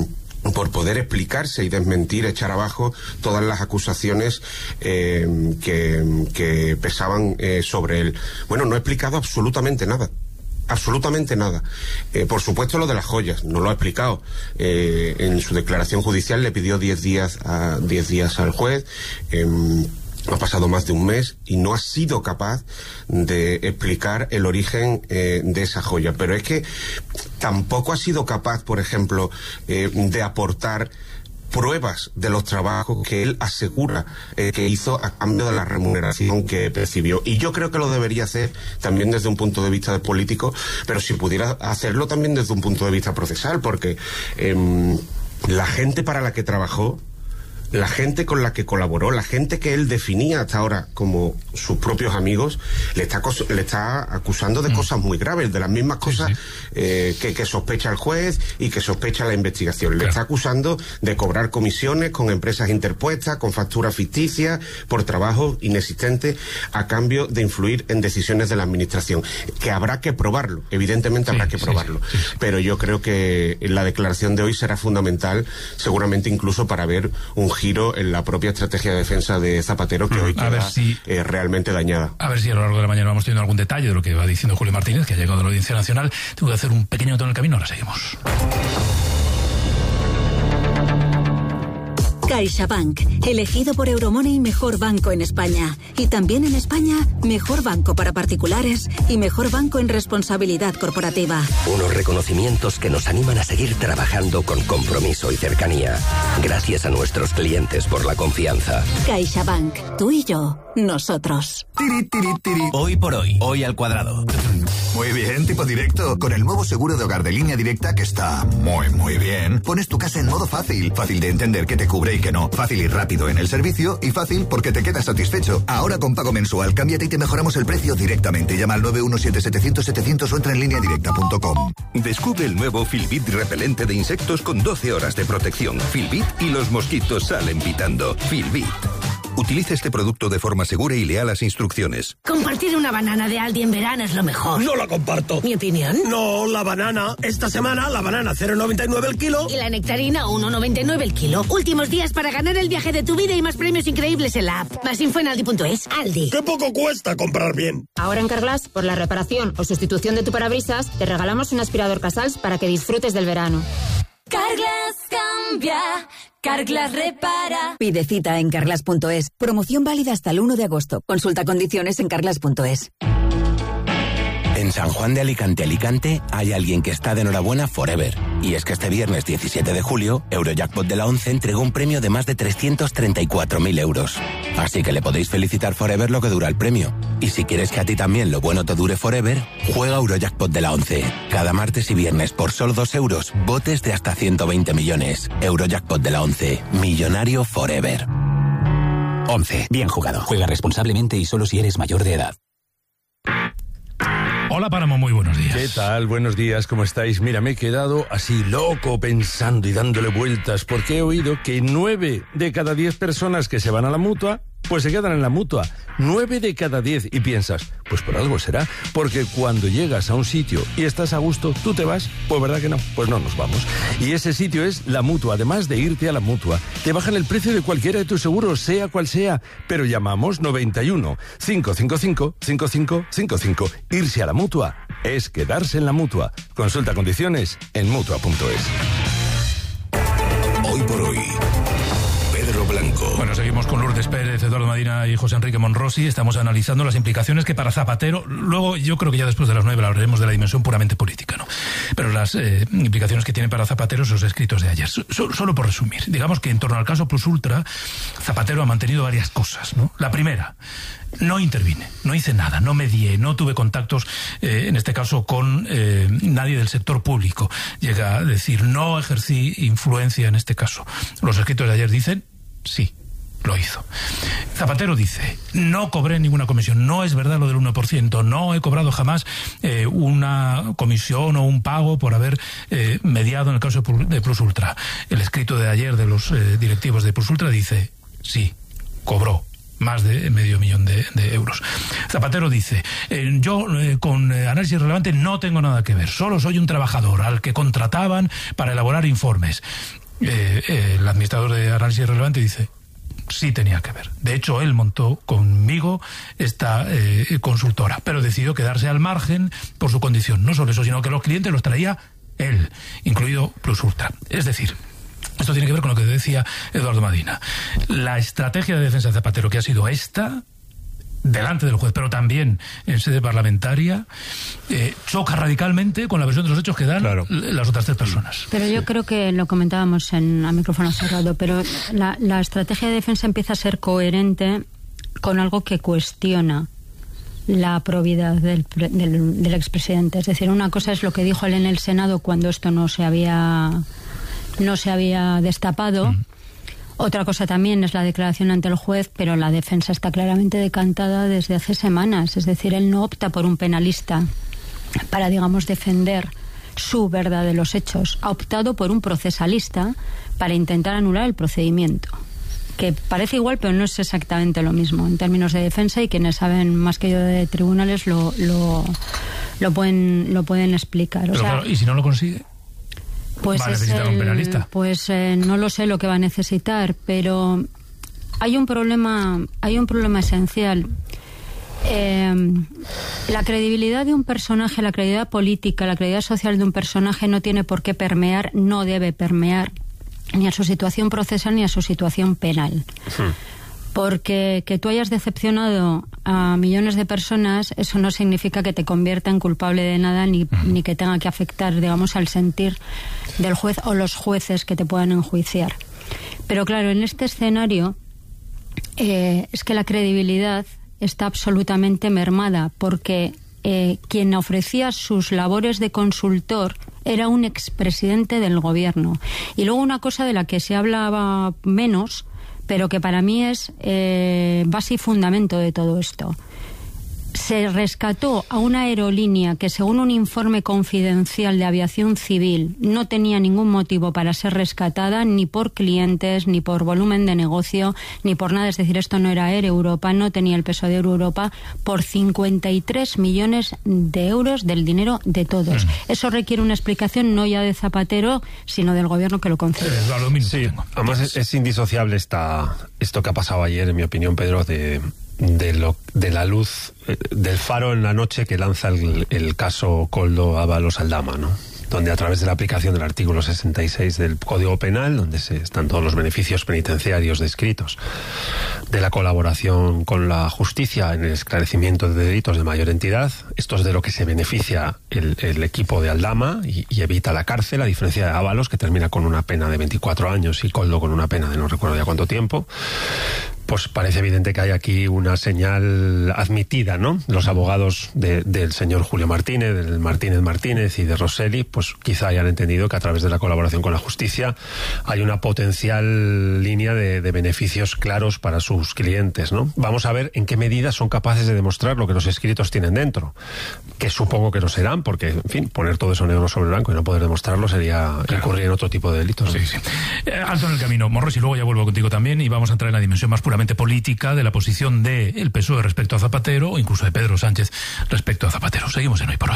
por poder explicarse y desmentir, echar abajo todas las acusaciones eh, que, que pesaban eh, sobre él. Bueno, no ha explicado absolutamente nada. Absolutamente nada. Eh, por supuesto, lo de las joyas, no lo ha explicado. Eh, en su declaración judicial le pidió diez días a diez días al juez. Eh, ha pasado más de un mes y no ha sido capaz de explicar el origen eh, de esa joya. Pero es que tampoco ha sido capaz, por ejemplo, eh, de aportar pruebas de los trabajos que él asegura eh, que hizo a cambio de la remuneración que percibió. Y yo creo que lo debería hacer también desde un punto de vista de político, pero si pudiera hacerlo también desde un punto de vista procesal, porque eh, la gente para la que trabajó, la gente con la que colaboró, la gente que él definía hasta ahora como sus propios amigos, le está, le está acusando de mm. cosas muy graves, de las mismas cosas sí, sí. Eh, que, que sospecha el juez y que sospecha la investigación. Claro. Le está acusando de cobrar comisiones con empresas interpuestas, con facturas ficticias, por trabajo inexistente, a cambio de influir en decisiones de la administración. Que habrá que probarlo, evidentemente sí, habrá que probarlo. Sí, sí, sí. Pero yo creo que la declaración de hoy será fundamental, seguramente incluso para ver un giro en la propia estrategia de defensa de Zapatero, que hoy queda si, eh, realmente dañada. A ver si a lo largo de la mañana vamos teniendo algún detalle de lo que va diciendo Julio Martínez, que ha llegado a la Audiencia Nacional. Tengo que hacer un pequeño alto en el camino, ahora seguimos. CaixaBank, elegido por Euromoney mejor banco en España. Y también en España, mejor banco para particulares y mejor banco en responsabilidad corporativa. Unos reconocimientos que nos animan a seguir trabajando con compromiso y cercanía. Gracias a nuestros clientes por la confianza. CaixaBank, tú y yo, nosotros. Tiri, tiri, tiri. Hoy por hoy, hoy al cuadrado. Muy bien, tipo directo. Con el nuevo seguro de hogar de Línea Directa, que está muy, muy bien, pones tu casa en modo fácil. Fácil de entender que te cubre y que no. Fácil y rápido en el servicio y fácil porque te quedas satisfecho. Ahora con pago mensual, cámbiate y te mejoramos el precio directamente. Llama al nueve uno siete siete cero cero siete cero cero o entra en línea directa punto com. Descubre el nuevo Filbit repelente de insectos con doce horas de protección. Filbit y los mosquitos salen pitando. Filbit. Utilice este producto de forma segura y lea las instrucciones. Compartir una banana de Aldi en verano es lo mejor. No la comparto. ¿Mi opinión? No, la banana. Esta semana la banana cero coma noventa y nueve el kilo. Y la nectarina uno coma noventa y nueve el kilo. Últimos días para ganar el viaje de tu vida y más premios increíbles en la app. Más info en aldi punto es. Aldi. ¡Qué poco cuesta comprar bien! Ahora en Carglass, por la reparación o sustitución de tu parabrisas, te regalamos un aspirador Casals para que disfrutes del verano. Carglass cambia. Carglass repara. Pide cita en carglass punto es. Promoción válida hasta el uno de agosto. Consulta condiciones en carglass punto es. En San Juan de Alicante, Alicante, hay alguien que está de enhorabuena forever. Y es que este viernes diecisiete de julio, Eurojackpot de la once entregó un premio de más de trescientos treinta y cuatro mil euros. Así que le podéis felicitar forever lo que dura el premio. Y si quieres que a ti también lo bueno te dure forever, juega Eurojackpot de la once. Cada martes y viernes por solo dos euros, botes de hasta ciento veinte millones. Eurojackpot de la once. Millonario forever. once. Bien jugado. Juega responsablemente y solo si eres mayor de edad. Hola Páramo, muy buenos días. ¿Qué tal? Buenos días, ¿cómo estáis? Mira, me he quedado así loco pensando y dándole vueltas porque he oído que nueve de cada diez personas que se van a la Mutua pues se quedan en la Mutua. Nueve de cada diez. Y piensas, pues por algo será. Porque cuando llegas a un sitio y estás a gusto, ¿tú te vas? Pues verdad que no, pues no nos vamos. Y ese sitio es la Mutua. Además de irte a la Mutua, te bajan el precio de cualquiera de tus seguros, sea cual sea. Pero llamamos noventa y uno, cinco cinco cinco, cinco cinco cinco cinco. Irse a la Mutua es quedarse en la Mutua. Consulta condiciones en mutua punto es. Hoy por hoy, Pedro Blanco. Bueno, seguimos con Lourdes Pérez, Eduardo Madina y José Enrique Monrosi. Estamos analizando las implicaciones que para Zapatero, luego yo creo que ya después de las nueve hablaremos de la dimensión puramente política, ¿no? Pero las eh, implicaciones que tienen para Zapatero esos escritos de ayer. So, solo por resumir, digamos que en torno al caso Plus Ultra, Zapatero ha mantenido varias cosas, ¿no? La primera, no intervine, no hice nada, no medié, no tuve contactos, eh, en este caso, con eh, nadie del sector público. Llega a decir, no ejercí influencia en este caso. Los escritos de ayer dicen, sí, lo hizo. Zapatero dice, no cobré ninguna comisión, no es verdad lo del uno por ciento, no he cobrado jamás eh, una comisión o un pago por haber eh, mediado en el caso de Plus Ultra. El escrito de ayer de los eh, directivos de Plus Ultra dice, sí, cobró más de medio millón de, de euros. Zapatero dice, eh, yo eh, con eh, análisis relevante no tengo nada que ver, solo soy un trabajador al que contrataban para elaborar informes. eh, eh, el administrador de Análisis Relevante dice, sí tenía que ver. De hecho, él montó conmigo esta eh, consultora, pero decidió quedarse al margen por su condición. No solo eso, sino que los clientes los traía él, incluido Plus Ultra. Es decir, esto tiene que ver con lo que decía Eduardo Madina. La estrategia de defensa de Zapatero, que ha sido esta, delante del juez, pero también en sede parlamentaria, eh, choca radicalmente con la versión de los hechos que dan claro. las otras tres personas. Pero yo creo que lo comentábamos en, a micrófono cerrado, pero la, la estrategia de defensa empieza a ser coherente con algo que cuestiona la probidad del, del, del expresidente. Es decir, una cosa es lo que dijo él en el Senado cuando esto no se había, no se había destapado. Mm. Otra cosa también es la declaración ante el juez, pero la defensa está claramente decantada desde hace semanas. Es decir, él no opta por un penalista para, digamos, defender su verdad de los hechos. Ha optado por un procesalista para intentar anular el procedimiento, que parece igual, pero no es exactamente lo mismo en términos de defensa, y quienes saben más que yo de tribunales lo, lo, lo, pueden, lo pueden explicar. O pero sea, claro, ¿y si no lo consigue? Pues ¿Va a necesitar el, un penalista? Pues eh, no lo sé lo que va a necesitar, pero hay un problema, hay un problema esencial. Eh, la credibilidad de un personaje, la credibilidad política, la credibilidad social de un personaje no tiene por qué permear, no debe permear ni a su situación procesal ni a su situación penal. Sí. Porque que tú hayas decepcionado a millones de personas, eso no significa que te convierta en culpable de nada, ni, uh-huh. ni que tenga que afectar, digamos, al sentir del juez o los jueces que te puedan enjuiciar. Pero claro, en este escenario eh, es que la credibilidad está absolutamente mermada, porque eh, quien ofrecía sus labores de consultor era un expresidente del gobierno. Y luego una cosa de la que se hablaba menos, pero que para mí es eh, base y fundamento de todo esto. Se rescató a una aerolínea que, según un informe confidencial de aviación civil, no tenía ningún motivo para ser rescatada, ni por clientes, ni por volumen de negocio, ni por nada. Es decir, esto no era Air Europa, no tenía el peso de Air Europa, por cincuenta y tres millones de euros del dinero de todos. Mm. Eso requiere una explicación no ya de Zapatero, sino del gobierno que lo concede. Sí, además es, es indisociable esta, esto que ha pasado ayer, en mi opinión, Pedro, de... De, lo, de la luz, del faro en la noche que lanza el, el caso Koldo Ábalos Aldama, ¿no? Donde a través de la aplicación del artículo sesenta y seis del Código Penal, donde se están todos los beneficios penitenciarios descritos, de la colaboración con la justicia en el esclarecimiento de delitos de mayor entidad, esto es de lo que se beneficia el, el equipo de Aldama y, y evita la cárcel, a diferencia de Ábalos, que termina con una pena de veinticuatro años y Koldo con una pena de no recuerdo ya cuánto tiempo. Pues parece evidente que hay aquí una señal admitida, ¿no? Los abogados de, del señor Julio Martínez, del Martínez Martínez y de Rosselli, pues quizá hayan entendido que a través de la colaboración con la justicia hay una potencial línea de, de beneficios claros para sus clientes, ¿no? Vamos a ver en qué medida son capaces de demostrar lo que los escritos tienen dentro, que supongo que no serán, porque, en fin, poner todo eso negro sobre blanco y no poder demostrarlo sería claro. incurrir en otro tipo de delitos, ¿no? Sí, sí. Eh, alto en el camino, Morros, y luego ya vuelvo contigo también y vamos a entrar en la dimensión más puramente política de la posición del P S O E respecto a Zapatero, o incluso de Pedro Sánchez respecto a Zapatero. Seguimos en Hoy por Hoy.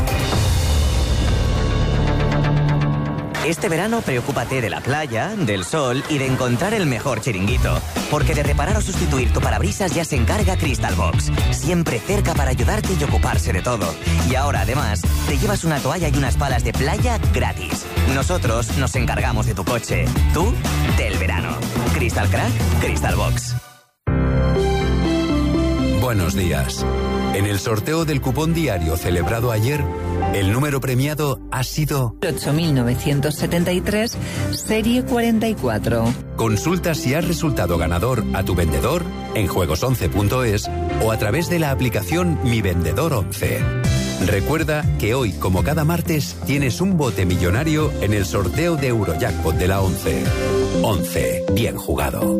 Este verano preocúpate de la playa, del sol y de encontrar el mejor chiringuito. Porque de reparar o sustituir tu parabrisas ya se encarga Crystal Box. Siempre cerca para ayudarte y ocuparse de todo. Y ahora, además, te llevas una toalla y unas palas de playa gratis. Nosotros nos encargamos de tu coche. Tú, del verano. Crystal Crack, Crystal Box. Buenos días. En el sorteo del cupón diario celebrado ayer, el número premiado ha sido ocho mil novecientos setenta y tres, serie cuarenta y cuatro. Consulta si has resultado ganador a tu vendedor en juegos once punto es o a través de la aplicación Mi Vendedor once. Recuerda que hoy, como cada martes, tienes un bote millonario en el sorteo de Eurojackpot de la once. once. Bien jugado.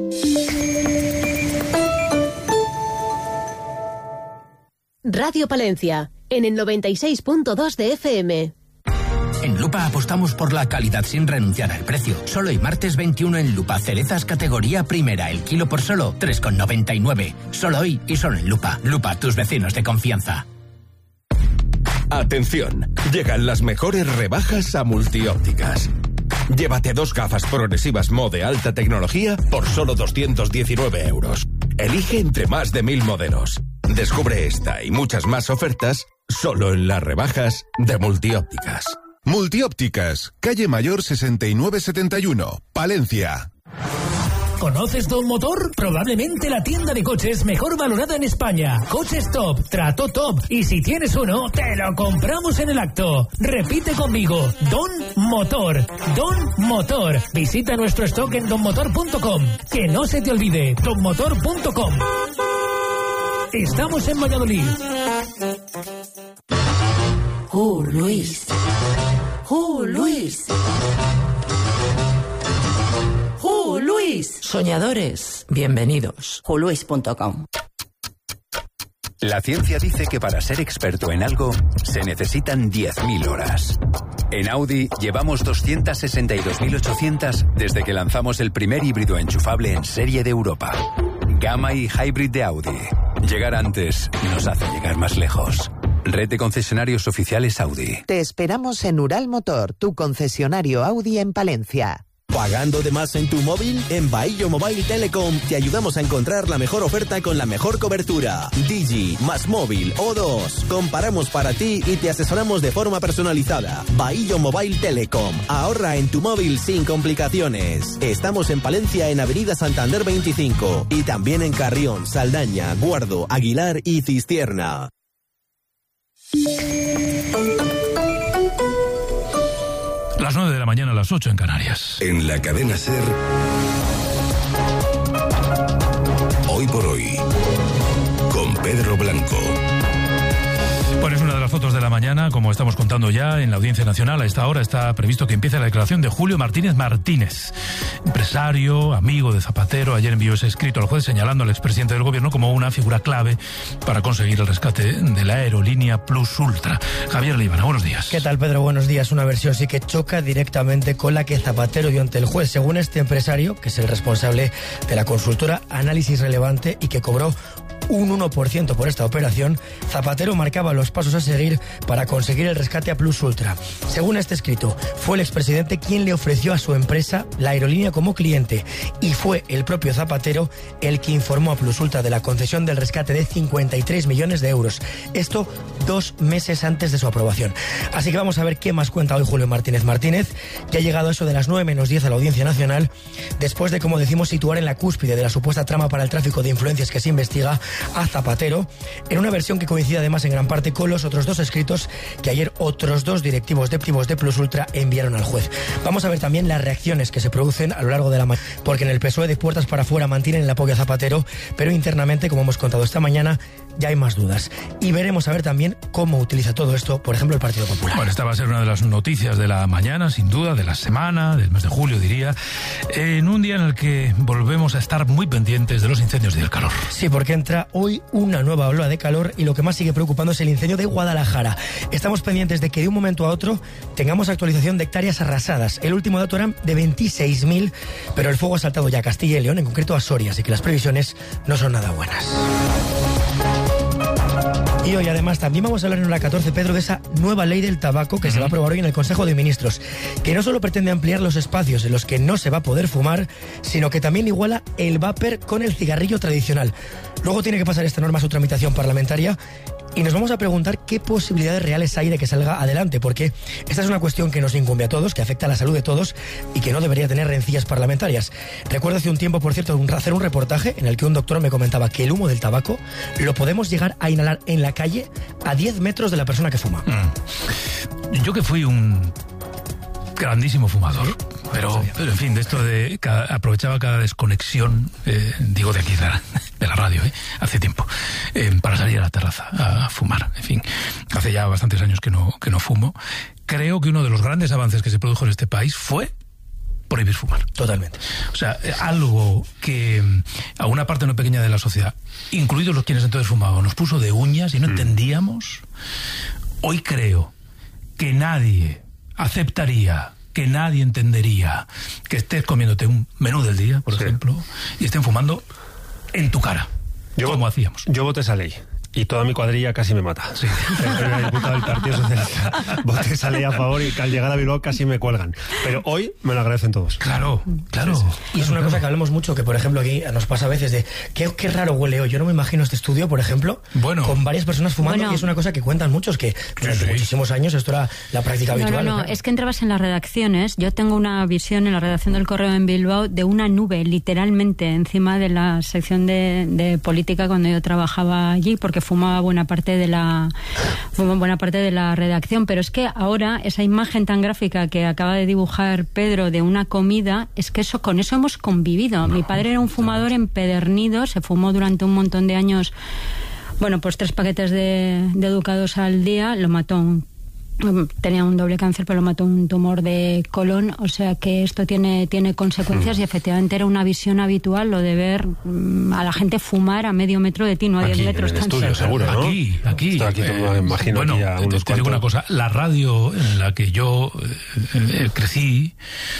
Radio Palencia, en el noventa y seis punto dos de F M. En Lupa apostamos por la calidad sin renunciar al precio. Solo hoy martes veintiuno en Lupa, cerezas categoría primera, el kilo por solo tres con noventa y nueve. Solo hoy y solo en Lupa. Lupa, tus vecinos de confianza. Atención, llegan las mejores rebajas a Multiópticas. Llévate dos gafas progresivas Mo de alta tecnología por solo doscientos diecinueve euros. Elige entre más de mil modelos. Descubre esta y muchas más ofertas solo en las rebajas de Multiópticas. Multiópticas, calle Mayor sesenta y nueve setenta y uno, Palencia. ¿Conoces Don Motor? Probablemente la tienda de coches mejor valorada en España. Coches top, trato top. Y si tienes uno, te lo compramos en el acto. Repite conmigo. Don Motor. Don Motor. Visita nuestro stock en don motor punto com. Que no se te olvide. don motor punto com. Estamos en Valladolid. Oh, Luis. Oh, Luis. ¡Oh, Luis! Soñadores, bienvenidos. oh luis punto com. La ciencia dice que para ser experto en algo se necesitan diez mil horas. En Audi llevamos doscientas sesenta y dos mil ochocientas desde que lanzamos el primer híbrido enchufable en serie de Europa. Gamma y Hybrid de Audi. Llegar antes nos hace llegar más lejos. Red de concesionarios oficiales Audi. Te esperamos en Ural Motor, tu concesionario Audi en Palencia. ¿Pagando de más en tu móvil? En Bahillo Mobile Telecom te ayudamos a encontrar la mejor oferta con la mejor cobertura. Digi, más móvil, O dos. Comparamos para ti y te asesoramos de forma personalizada. Bahillo Mobile Telecom. Ahorra en tu móvil sin complicaciones. Estamos en Palencia en Avenida Santander veinticinco y también en Carrión, Saldaña, Guardo, Aguilar y Cistierna. Las nueve de la mañana, a las ocho en Canarias. En la cadena SER, Hoy por Hoy, con Pedro Blanco. Bueno, es una de las fotos de la mañana, como estamos contando ya en la Audiencia Nacional. A esta hora está previsto que empiece la declaración de Julio Martínez Martínez, empresario, amigo de Zapatero. Ayer envió ese escrito al juez señalando al expresidente del gobierno como una figura clave para conseguir el rescate de la aerolínea Plus Ultra. Javier Líbana, buenos días. ¿Qué tal, Pedro? Buenos días. Una versión sí que choca directamente con la que Zapatero dio ante el juez. Según este empresario, que es el responsable de la consultora Análisis Relevante y que cobró un uno por ciento por esta operación, Zapatero marcaba los pasos a seguir para conseguir el rescate a Plus Ultra. Según este escrito, fue el expresidente quien le ofreció a su empresa la aerolínea como cliente y fue el propio Zapatero el que informó a Plus Ultra de la concesión del rescate de cincuenta y tres millones de euros. Esto dos meses antes de su aprobación. Así que vamos a ver qué más cuenta hoy Julio Martínez Martínez, que ha llegado a eso de las nueve menos diez a la Audiencia Nacional, después de, como decimos, situar en la cúspide de la supuesta trama para el tráfico de influencias que se investiga a Zapatero, en una versión que coincide además en gran parte con los otros dos escritos que ayer otros dos directivos de de Plus Ultra enviaron al juez. Vamos a ver también las reacciones que se producen a lo largo de la mañana, porque en el P S O E de puertas para afuera mantienen el apoyo a Zapatero, pero internamente, como hemos contado esta mañana, ya hay más dudas. Y veremos a ver también cómo utiliza todo esto, por ejemplo, el Partido Popular. Bueno, esta va a ser una de las noticias de la mañana, sin duda, de la semana, del mes de julio, diría, en un día en el que volvemos a estar muy pendientes de los incendios y del calor. Sí, porque entra hoy una nueva ola de calor y lo que más sigue preocupando es el incendio de Guadalajara. Estamos pendientes de que de un momento a otro tengamos actualización de hectáreas arrasadas. El último dato era de veintiséis mil, pero el fuego ha saltado ya a Castilla y León, en concreto a Soria, así que las previsiones no son nada buenas. Y hoy además también vamos a hablar en hora catorce, Pedro, de esa nueva ley del tabaco que uh-huh. se va a aprobar hoy en el Consejo de Ministros, que no solo pretende ampliar los espacios en los que no se va a poder fumar, sino que también iguala el vapor con el cigarrillo tradicional. Luego tiene que pasar esta norma a su tramitación parlamentaria y nos vamos a preguntar qué posibilidades reales hay de que salga adelante, porque esta es una cuestión que nos incumbe a todos, que afecta a la salud de todos y que no debería tener rencillas parlamentarias. Recuerdo hace un tiempo, por cierto, hacer un reportaje en el que un doctor me comentaba que el humo del tabaco lo podemos llegar a inhalar en la calle a diez metros de la persona que fuma. Mm. Yo que fui un grandísimo fumador, pero, pero en fin, de esto de cada, aprovechaba cada desconexión, eh, digo de aquí de la, de la radio, eh, hace tiempo, eh, para salir a la terraza a fumar. En fin, hace ya bastantes años que no, que no fumo. Creo que uno de los grandes avances que se produjo en este país fue prohibir fumar. Totalmente. O sea, algo que a una parte no pequeña de la sociedad, incluidos los quienes entonces fumaban, nos puso de uñas y no mm. entendíamos. Hoy creo que nadie aceptaría, que nadie entendería que estés comiéndote un menú del día, por sí. ejemplo, y estén fumando en tu cara, yo como vot- hacíamos. Yo voté esa ley. y toda mi cuadrilla casi me mata. Sí. El diputado del Partido Socialista voté esa ley a favor y al llegar a Bilbao casi me cuelgan. Pero hoy me lo agradecen todos. Claro, claro. Sí, sí. Y es una cosa que hablamos mucho, que por ejemplo aquí nos pasa a veces de qué, qué raro huele hoy. Yo no me imagino este estudio, por ejemplo, bueno, con varias personas fumando, bueno, y es una cosa que cuentan muchos, que durante sí, muchísimos años esto era la práctica no, habitual. No, no, no, es que entrabas en las redacciones. Yo tengo una visión en la redacción del Correo en Bilbao de una nube, literalmente, encima de la sección de, de política cuando yo trabajaba allí, porque fumaba buena parte de la buena parte de la redacción, pero es que ahora esa imagen tan gráfica que acaba de dibujar Pedro de una comida, es que eso con eso hemos convivido. No, mi padre era un fumador empedernido, se fumó durante un montón de años, bueno, pues tres paquetes de, de Educados al día, lo mató un tenía un doble cáncer, pero lo mató un tumor de colon, o sea que esto tiene tiene consecuencias y efectivamente era una visión habitual lo de ver mm, a la gente fumar a medio metro de ti, no a diez metros. En el estudio, seguro, ¿no? Aquí, aquí. Esto aquí eh, me imagino bueno, aquí a unos te, te digo una cosa, la radio en la que yo eh, eh, crecí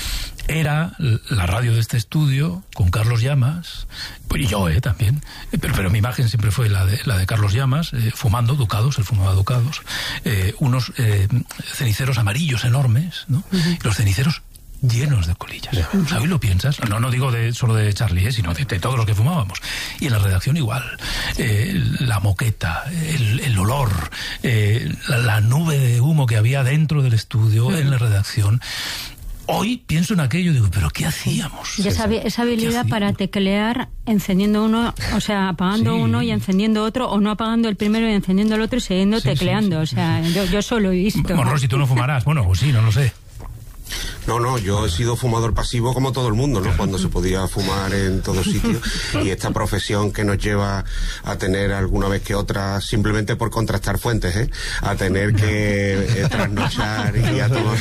era la radio de este estudio con Carlos Llamas, pues y yo eh, también, pero, pero mi imagen siempre fue la de, la de Carlos Llamas, eh, fumando Ducados, él fumaba Ducados, eh, unos eh, ceniceros amarillos enormes, ¿no? Uh-huh. Los ceniceros llenos de colillas. Uh-huh. ¿Sabes lo piensas? No, no digo de, solo de Charlie, ¿eh? Sino de, de todos los que fumábamos. Y en la redacción igual. Eh, la moqueta, el, el olor, eh, la, la nube de humo que había dentro del estudio, uh-huh, en la redacción. Hoy pienso en aquello y digo, ¿pero qué hacíamos? Y esa, esa habilidad para teclear encendiendo uno, o sea, apagando sí. uno y encendiendo otro, o no apagando el primero y encendiendo el otro y siguiendo sí, tecleando. Sí, sí, o sea, sí. yo, yo solo he visto. Monroy, si tú no fumarás, bueno, pues sí, no lo sé. No, no, yo he sido fumador pasivo como todo el mundo, ¿no? Cuando se podía fumar en todos sitios. Y esta profesión que nos lleva a tener alguna vez que otra, simplemente por contrastar fuentes, ¿eh? A tener que eh, trasnochar y a tomar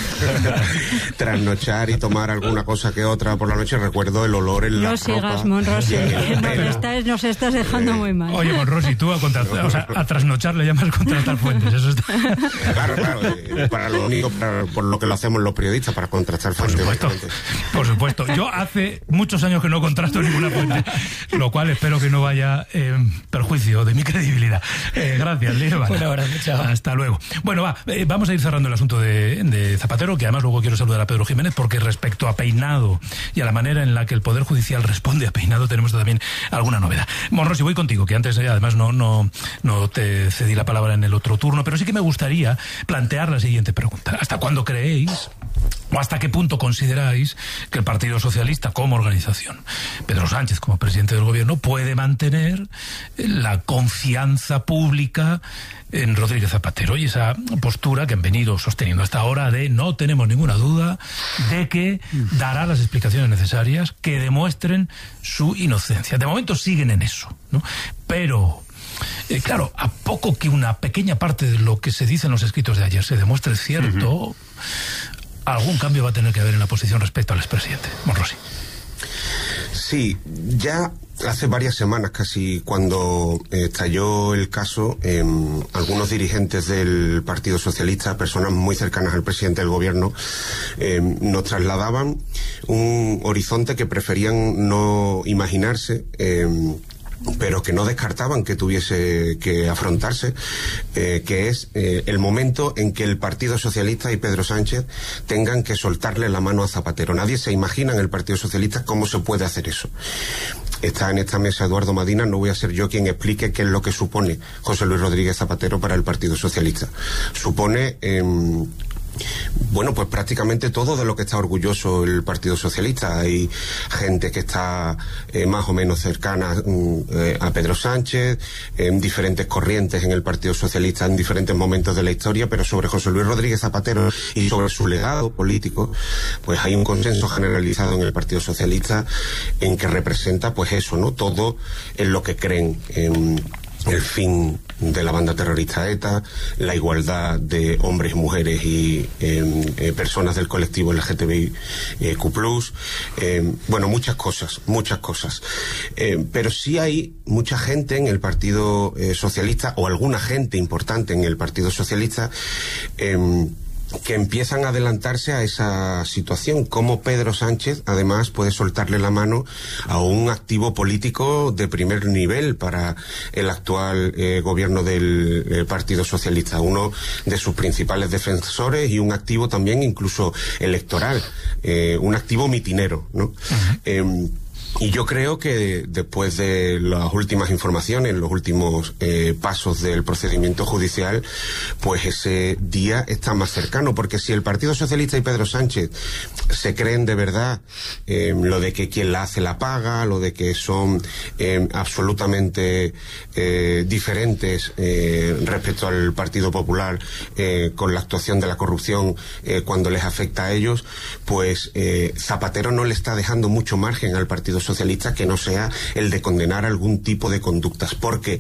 trasnochar y tomar alguna cosa que otra por la noche. Recuerdo el olor en la no ropa. Sigas, Monroy, nos estás, nos estás dejando muy mal. Oye, Monroy, si tú a, contrastar, o sea, a trasnochar le llamas contrastar fuentes, eso está... Claro, claro, eh, para lo único, para, por lo que lo hacemos los periodistas, para contrastar. Por supuesto, por supuesto. Yo hace muchos años que no contrasto ninguna fuente, lo cual espero que no vaya en eh, perjuicio de mi credibilidad. Eh, gracias, Líbana. Un abrazo, chao. Hasta luego. Bueno, va, eh, vamos a ir cerrando el asunto de, de Zapatero, que además luego quiero saludar a Pedro Jiménez, porque respecto a Peinado y a la manera en la que el Poder Judicial responde a Peinado, tenemos también alguna novedad. Monroy, voy contigo, que antes eh, además no, no, no te cedí la palabra en el otro turno, pero sí que me gustaría plantear la siguiente pregunta. ¿Hasta cuándo creéis, o hasta qué punto consideráis que el Partido Socialista como organización, Pedro Sánchez como presidente del gobierno, puede mantener la confianza pública en Rodríguez Zapatero y esa postura que han venido sosteniendo hasta ahora de no tenemos ninguna duda de que dará las explicaciones necesarias que demuestren su inocencia? De momento siguen en eso, ¿no? Pero Eh, claro, a poco que una pequeña parte de lo que se dice en los escritos de ayer se demuestre cierto, uh-huh, algún cambio va a tener que haber en la posición respecto al expresidente. Monroy. Sí, ya hace varias semanas casi, cuando estalló el caso, eh, algunos dirigentes del Partido Socialista, personas muy cercanas al presidente del gobierno, eh, nos trasladaban un horizonte que preferían no imaginarse, eh, pero que no descartaban que tuviese que afrontarse, eh, que es eh, el momento en que el Partido Socialista y Pedro Sánchez tengan que soltarle la mano a Zapatero. Nadie se imagina en el Partido Socialista cómo se puede hacer eso. Está en esta mesa Eduardo Madina, no voy a ser yo quien explique qué es lo que supone José Luis Rodríguez Zapatero para el Partido Socialista. Supone... Eh, Bueno, pues prácticamente todo de lo que está orgulloso el Partido Socialista. Hay gente que está eh, más o menos cercana eh, a Pedro Sánchez, en diferentes corrientes en el Partido Socialista en diferentes momentos de la historia, pero sobre José Luis Rodríguez Zapatero y sobre su legado político, pues hay un consenso generalizado en el Partido Socialista en que representa pues eso, ¿no? Todo en lo que creen, en el fin de la banda terrorista ETA, la igualdad de hombres y mujeres y eh, eh, personas del colectivo L G T B I Q plus, eh, bueno, muchas cosas, muchas cosas. Eh, pero sí hay mucha gente en el Partido eh, Socialista, o alguna gente importante en el Partido Socialista, eh, que empiezan a adelantarse a esa situación, como Pedro Sánchez además puede soltarle la mano a un activo político de primer nivel para el actual eh, gobierno del eh, Partido Socialista, uno de sus principales defensores y un activo también incluso electoral, eh, un activo mitinero, ¿no? Uh-huh. eh, Y yo creo que después de las últimas informaciones, los últimos eh, pasos del procedimiento judicial, pues ese día está más cercano, porque si el Partido Socialista y Pedro Sánchez se creen de verdad eh, lo de que quien la hace la paga, lo de que son eh, absolutamente eh, diferentes eh, respecto al Partido Popular eh, con la actuación de la corrupción eh, cuando les afecta a ellos, pues eh, Zapatero no le está dejando mucho margen al Partido Socialista que no sea el de condenar algún tipo de conductas, porque,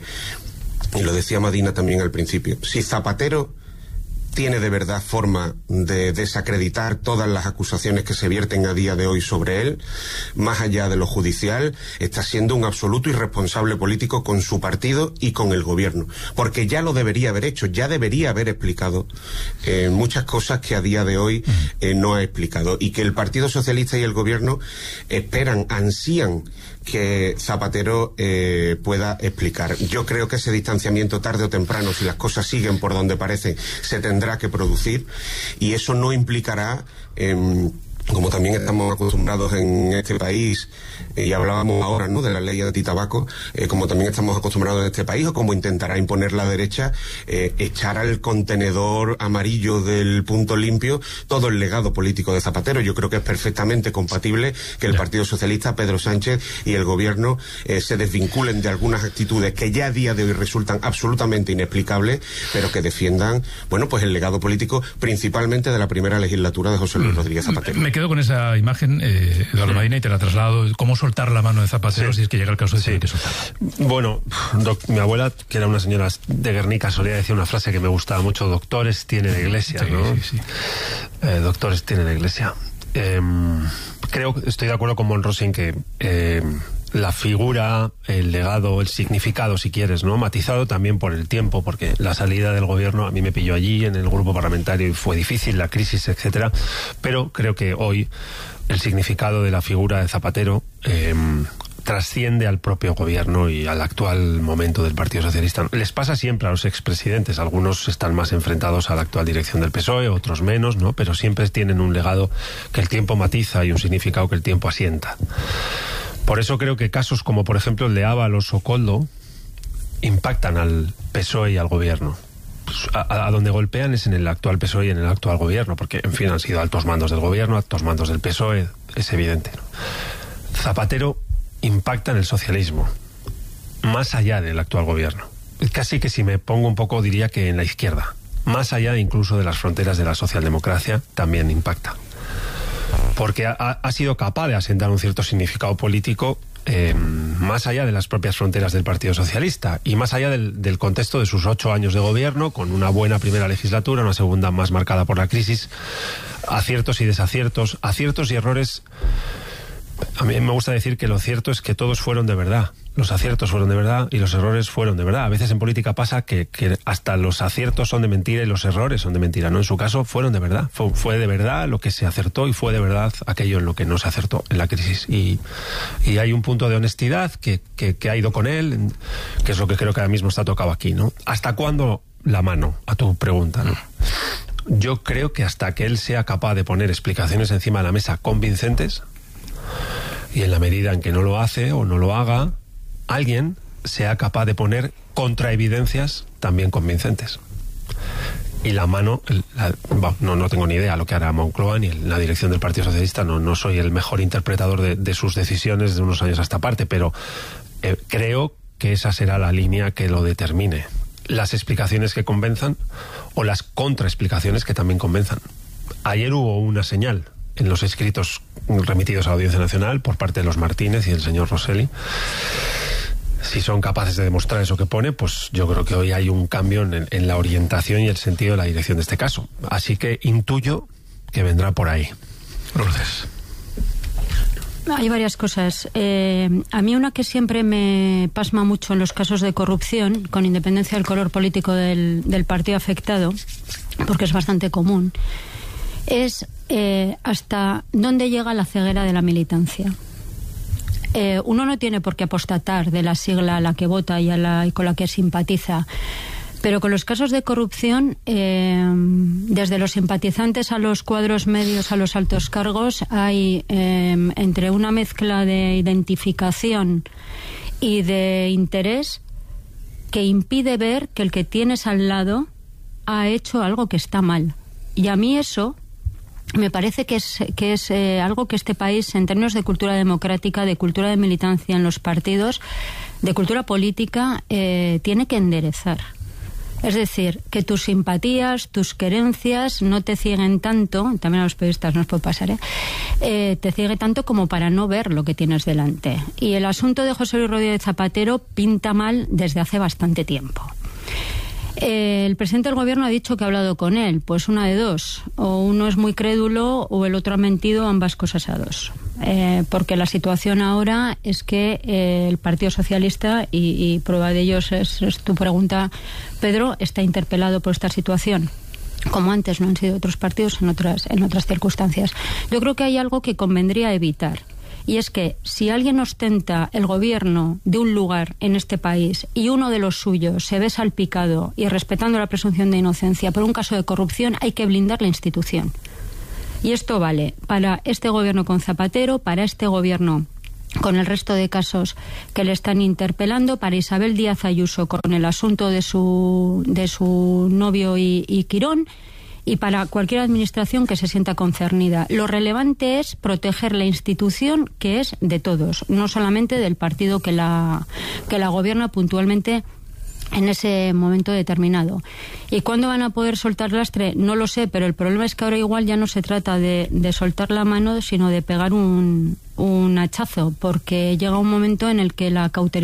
y lo decía Madina también al principio, si Zapatero tiene de verdad forma de desacreditar todas las acusaciones que se vierten a día de hoy sobre él, más allá de lo judicial, está siendo un absoluto irresponsable político con su partido y con el gobierno, porque ya lo debería haber hecho, ya debería haber explicado eh, muchas cosas que a día de hoy eh, no ha explicado, y que el Partido Socialista y el gobierno esperan, ansían que Zapatero eh, pueda explicar. Yo creo que ese distanciamiento tarde o temprano, si las cosas siguen por donde parecen, se tendrá que producir, y eso no implicará, eh, como también estamos acostumbrados en este país, eh, y hablábamos ahora, ¿no?, de la ley antitabaco, eh, como también estamos acostumbrados en este país, o como intentará imponer la derecha, eh, echar al contenedor amarillo del punto limpio todo el legado político de Zapatero. Yo creo que es perfectamente compatible que el Partido Socialista, Pedro Sánchez y el gobierno eh, se desvinculen de algunas actitudes que ya a día de hoy resultan absolutamente inexplicables, pero que defiendan, bueno, pues el legado político principalmente de la primera legislatura de José Luis Rodríguez Zapatero. Me quedo con esa imagen, eh, Eduardo Madina, y te la traslado. ¿Cómo soltar la mano de Zapatero sí. si es que llega el caso de sí. que soltarla? Bueno, doc, mi abuela, que era una señora de Guernica, solía decir una frase que me gustaba mucho: doctores tienen iglesia, sí, ¿no? Sí, sí. Eh, doctores tienen iglesia. Eh, creo, estoy de acuerdo con Monrosi en que eh, la figura, el legado, el significado, si quieres, ¿no?, matizado también por el tiempo, porque la salida del gobierno a mí me pilló allí en el grupo parlamentario y fue difícil, la crisis, etcétera, pero creo que hoy el significado de la figura de Zapatero eh, trasciende al propio gobierno y al actual momento del Partido Socialista. Les pasa siempre a los expresidentes, algunos están más enfrentados a la actual dirección del P S O E, otros menos, ¿no?, pero siempre tienen un legado que el tiempo matiza y un significado que el tiempo asienta. Por eso creo que casos como, por ejemplo, el de Ábalos o Koldo impactan al P S O E y al gobierno. A, a donde golpean es en el actual P S O E y en el actual gobierno, porque, en fin, han sido altos mandos del gobierno, altos mandos del P S O E, es evidente, ¿no? Zapatero impacta en el socialismo, más allá del actual gobierno. Casi que si me pongo un poco diría que en la izquierda, más allá incluso de las fronteras de la socialdemocracia, también impacta. Porque ha, ha sido capaz de asentar un cierto significado político eh, más allá de las propias fronteras del Partido Socialista y más allá del, del contexto de sus ocho años de gobierno, con una buena primera legislatura, una segunda más marcada por la crisis, aciertos y desaciertos, aciertos y errores. A mí me gusta decir que lo cierto es que todos fueron de verdad. Los aciertos fueron de verdad y los errores fueron de verdad. A veces en política pasa que, que hasta los aciertos son de mentira y los errores son de mentira, ¿no? En su caso fueron de verdad. Fue, fue de verdad lo que se acertó y fue de verdad aquello en lo que no se acertó en la crisis. Y, y hay un punto de honestidad que, que, que ha ido con él, que es lo que creo que ahora mismo está tocado aquí, ¿no? ¿Hasta cuándo la mano? A tu pregunta, ¿no? Yo creo que hasta que él sea capaz de poner explicaciones encima de la mesa convincentes, y en la medida en que no lo hace o no lo haga, alguien sea capaz de poner contraevidencias también convincentes. Y la mano, la, bueno, no, no tengo ni idea lo que hará Moncloa ni la dirección del Partido Socialista, no, no soy el mejor interpretador de, de sus decisiones de unos años a esta parte, pero eh, creo que esa será la línea que lo determine. Las explicaciones que convenzan o las contraexplicaciones que también convenzan. Ayer hubo una señal en los escritos remitidos a la Audiencia Nacional por parte de los Martínez y el señor Rosselli. Si son capaces de demostrar eso que pone, pues yo creo que hoy hay un cambio en, en la orientación y el sentido de la dirección de este caso. Así que intuyo que vendrá por ahí. Lourdes. Hay varias cosas. Eh, a mí una que siempre me pasma mucho en los casos de corrupción, con independencia del color político del, del partido afectado, porque es bastante común, es eh, hasta dónde llega la ceguera de la militancia. Eh, uno no tiene por qué apostatar de la sigla a la que vota y, a la, y con la que simpatiza, pero con los casos de corrupción, eh, desde los simpatizantes a los cuadros medios a los altos cargos, hay eh, entre una mezcla de identificación y de interés que impide ver que el que tienes al lado ha hecho algo que está mal. Y a mí eso me parece que es, que es eh, algo que este país, en términos de cultura democrática, de cultura de militancia en los partidos, de cultura política, eh, tiene que enderezar. Es decir, que tus simpatías, tus querencias no te cieguen tanto, también a los periodistas nos puede pasar, ¿eh? Eh, te ciegue tanto como para no ver lo que tienes delante. Y el asunto de José Luis Rodríguez Zapatero pinta mal desde hace bastante tiempo. Eh, el presidente del gobierno ha dicho que ha hablado con él. Pues una de dos, o uno es muy crédulo o el otro ha mentido, ambas cosas a dos. Eh, porque la situación ahora es que eh, el Partido Socialista, y, y prueba de ello es, es tu pregunta, Pedro, está interpelado por esta situación, como antes no han sido otros partidos en otras, en otras circunstancias. Yo creo que hay algo que convendría evitar. Y es que si alguien ostenta el gobierno de un lugar en este país y uno de los suyos se ve salpicado y respetando la presunción de inocencia por un caso de corrupción, hay que blindar la institución. Y esto vale para este gobierno con Zapatero, para este gobierno con el resto de casos que le están interpelando, para Isabel Díaz Ayuso con el asunto de su, de su novio y, y Quirón, y para cualquier administración que se sienta concernida. Lo relevante es proteger la institución, que es de todos, no solamente del partido que la, que la gobierna puntualmente en ese momento determinado. ¿Y cuándo van a poder soltar lastre? No lo sé, pero el problema es que ahora igual ya no se trata de, de soltar la mano, sino de pegar un, un hachazo, porque llega un momento en el que la cauteridad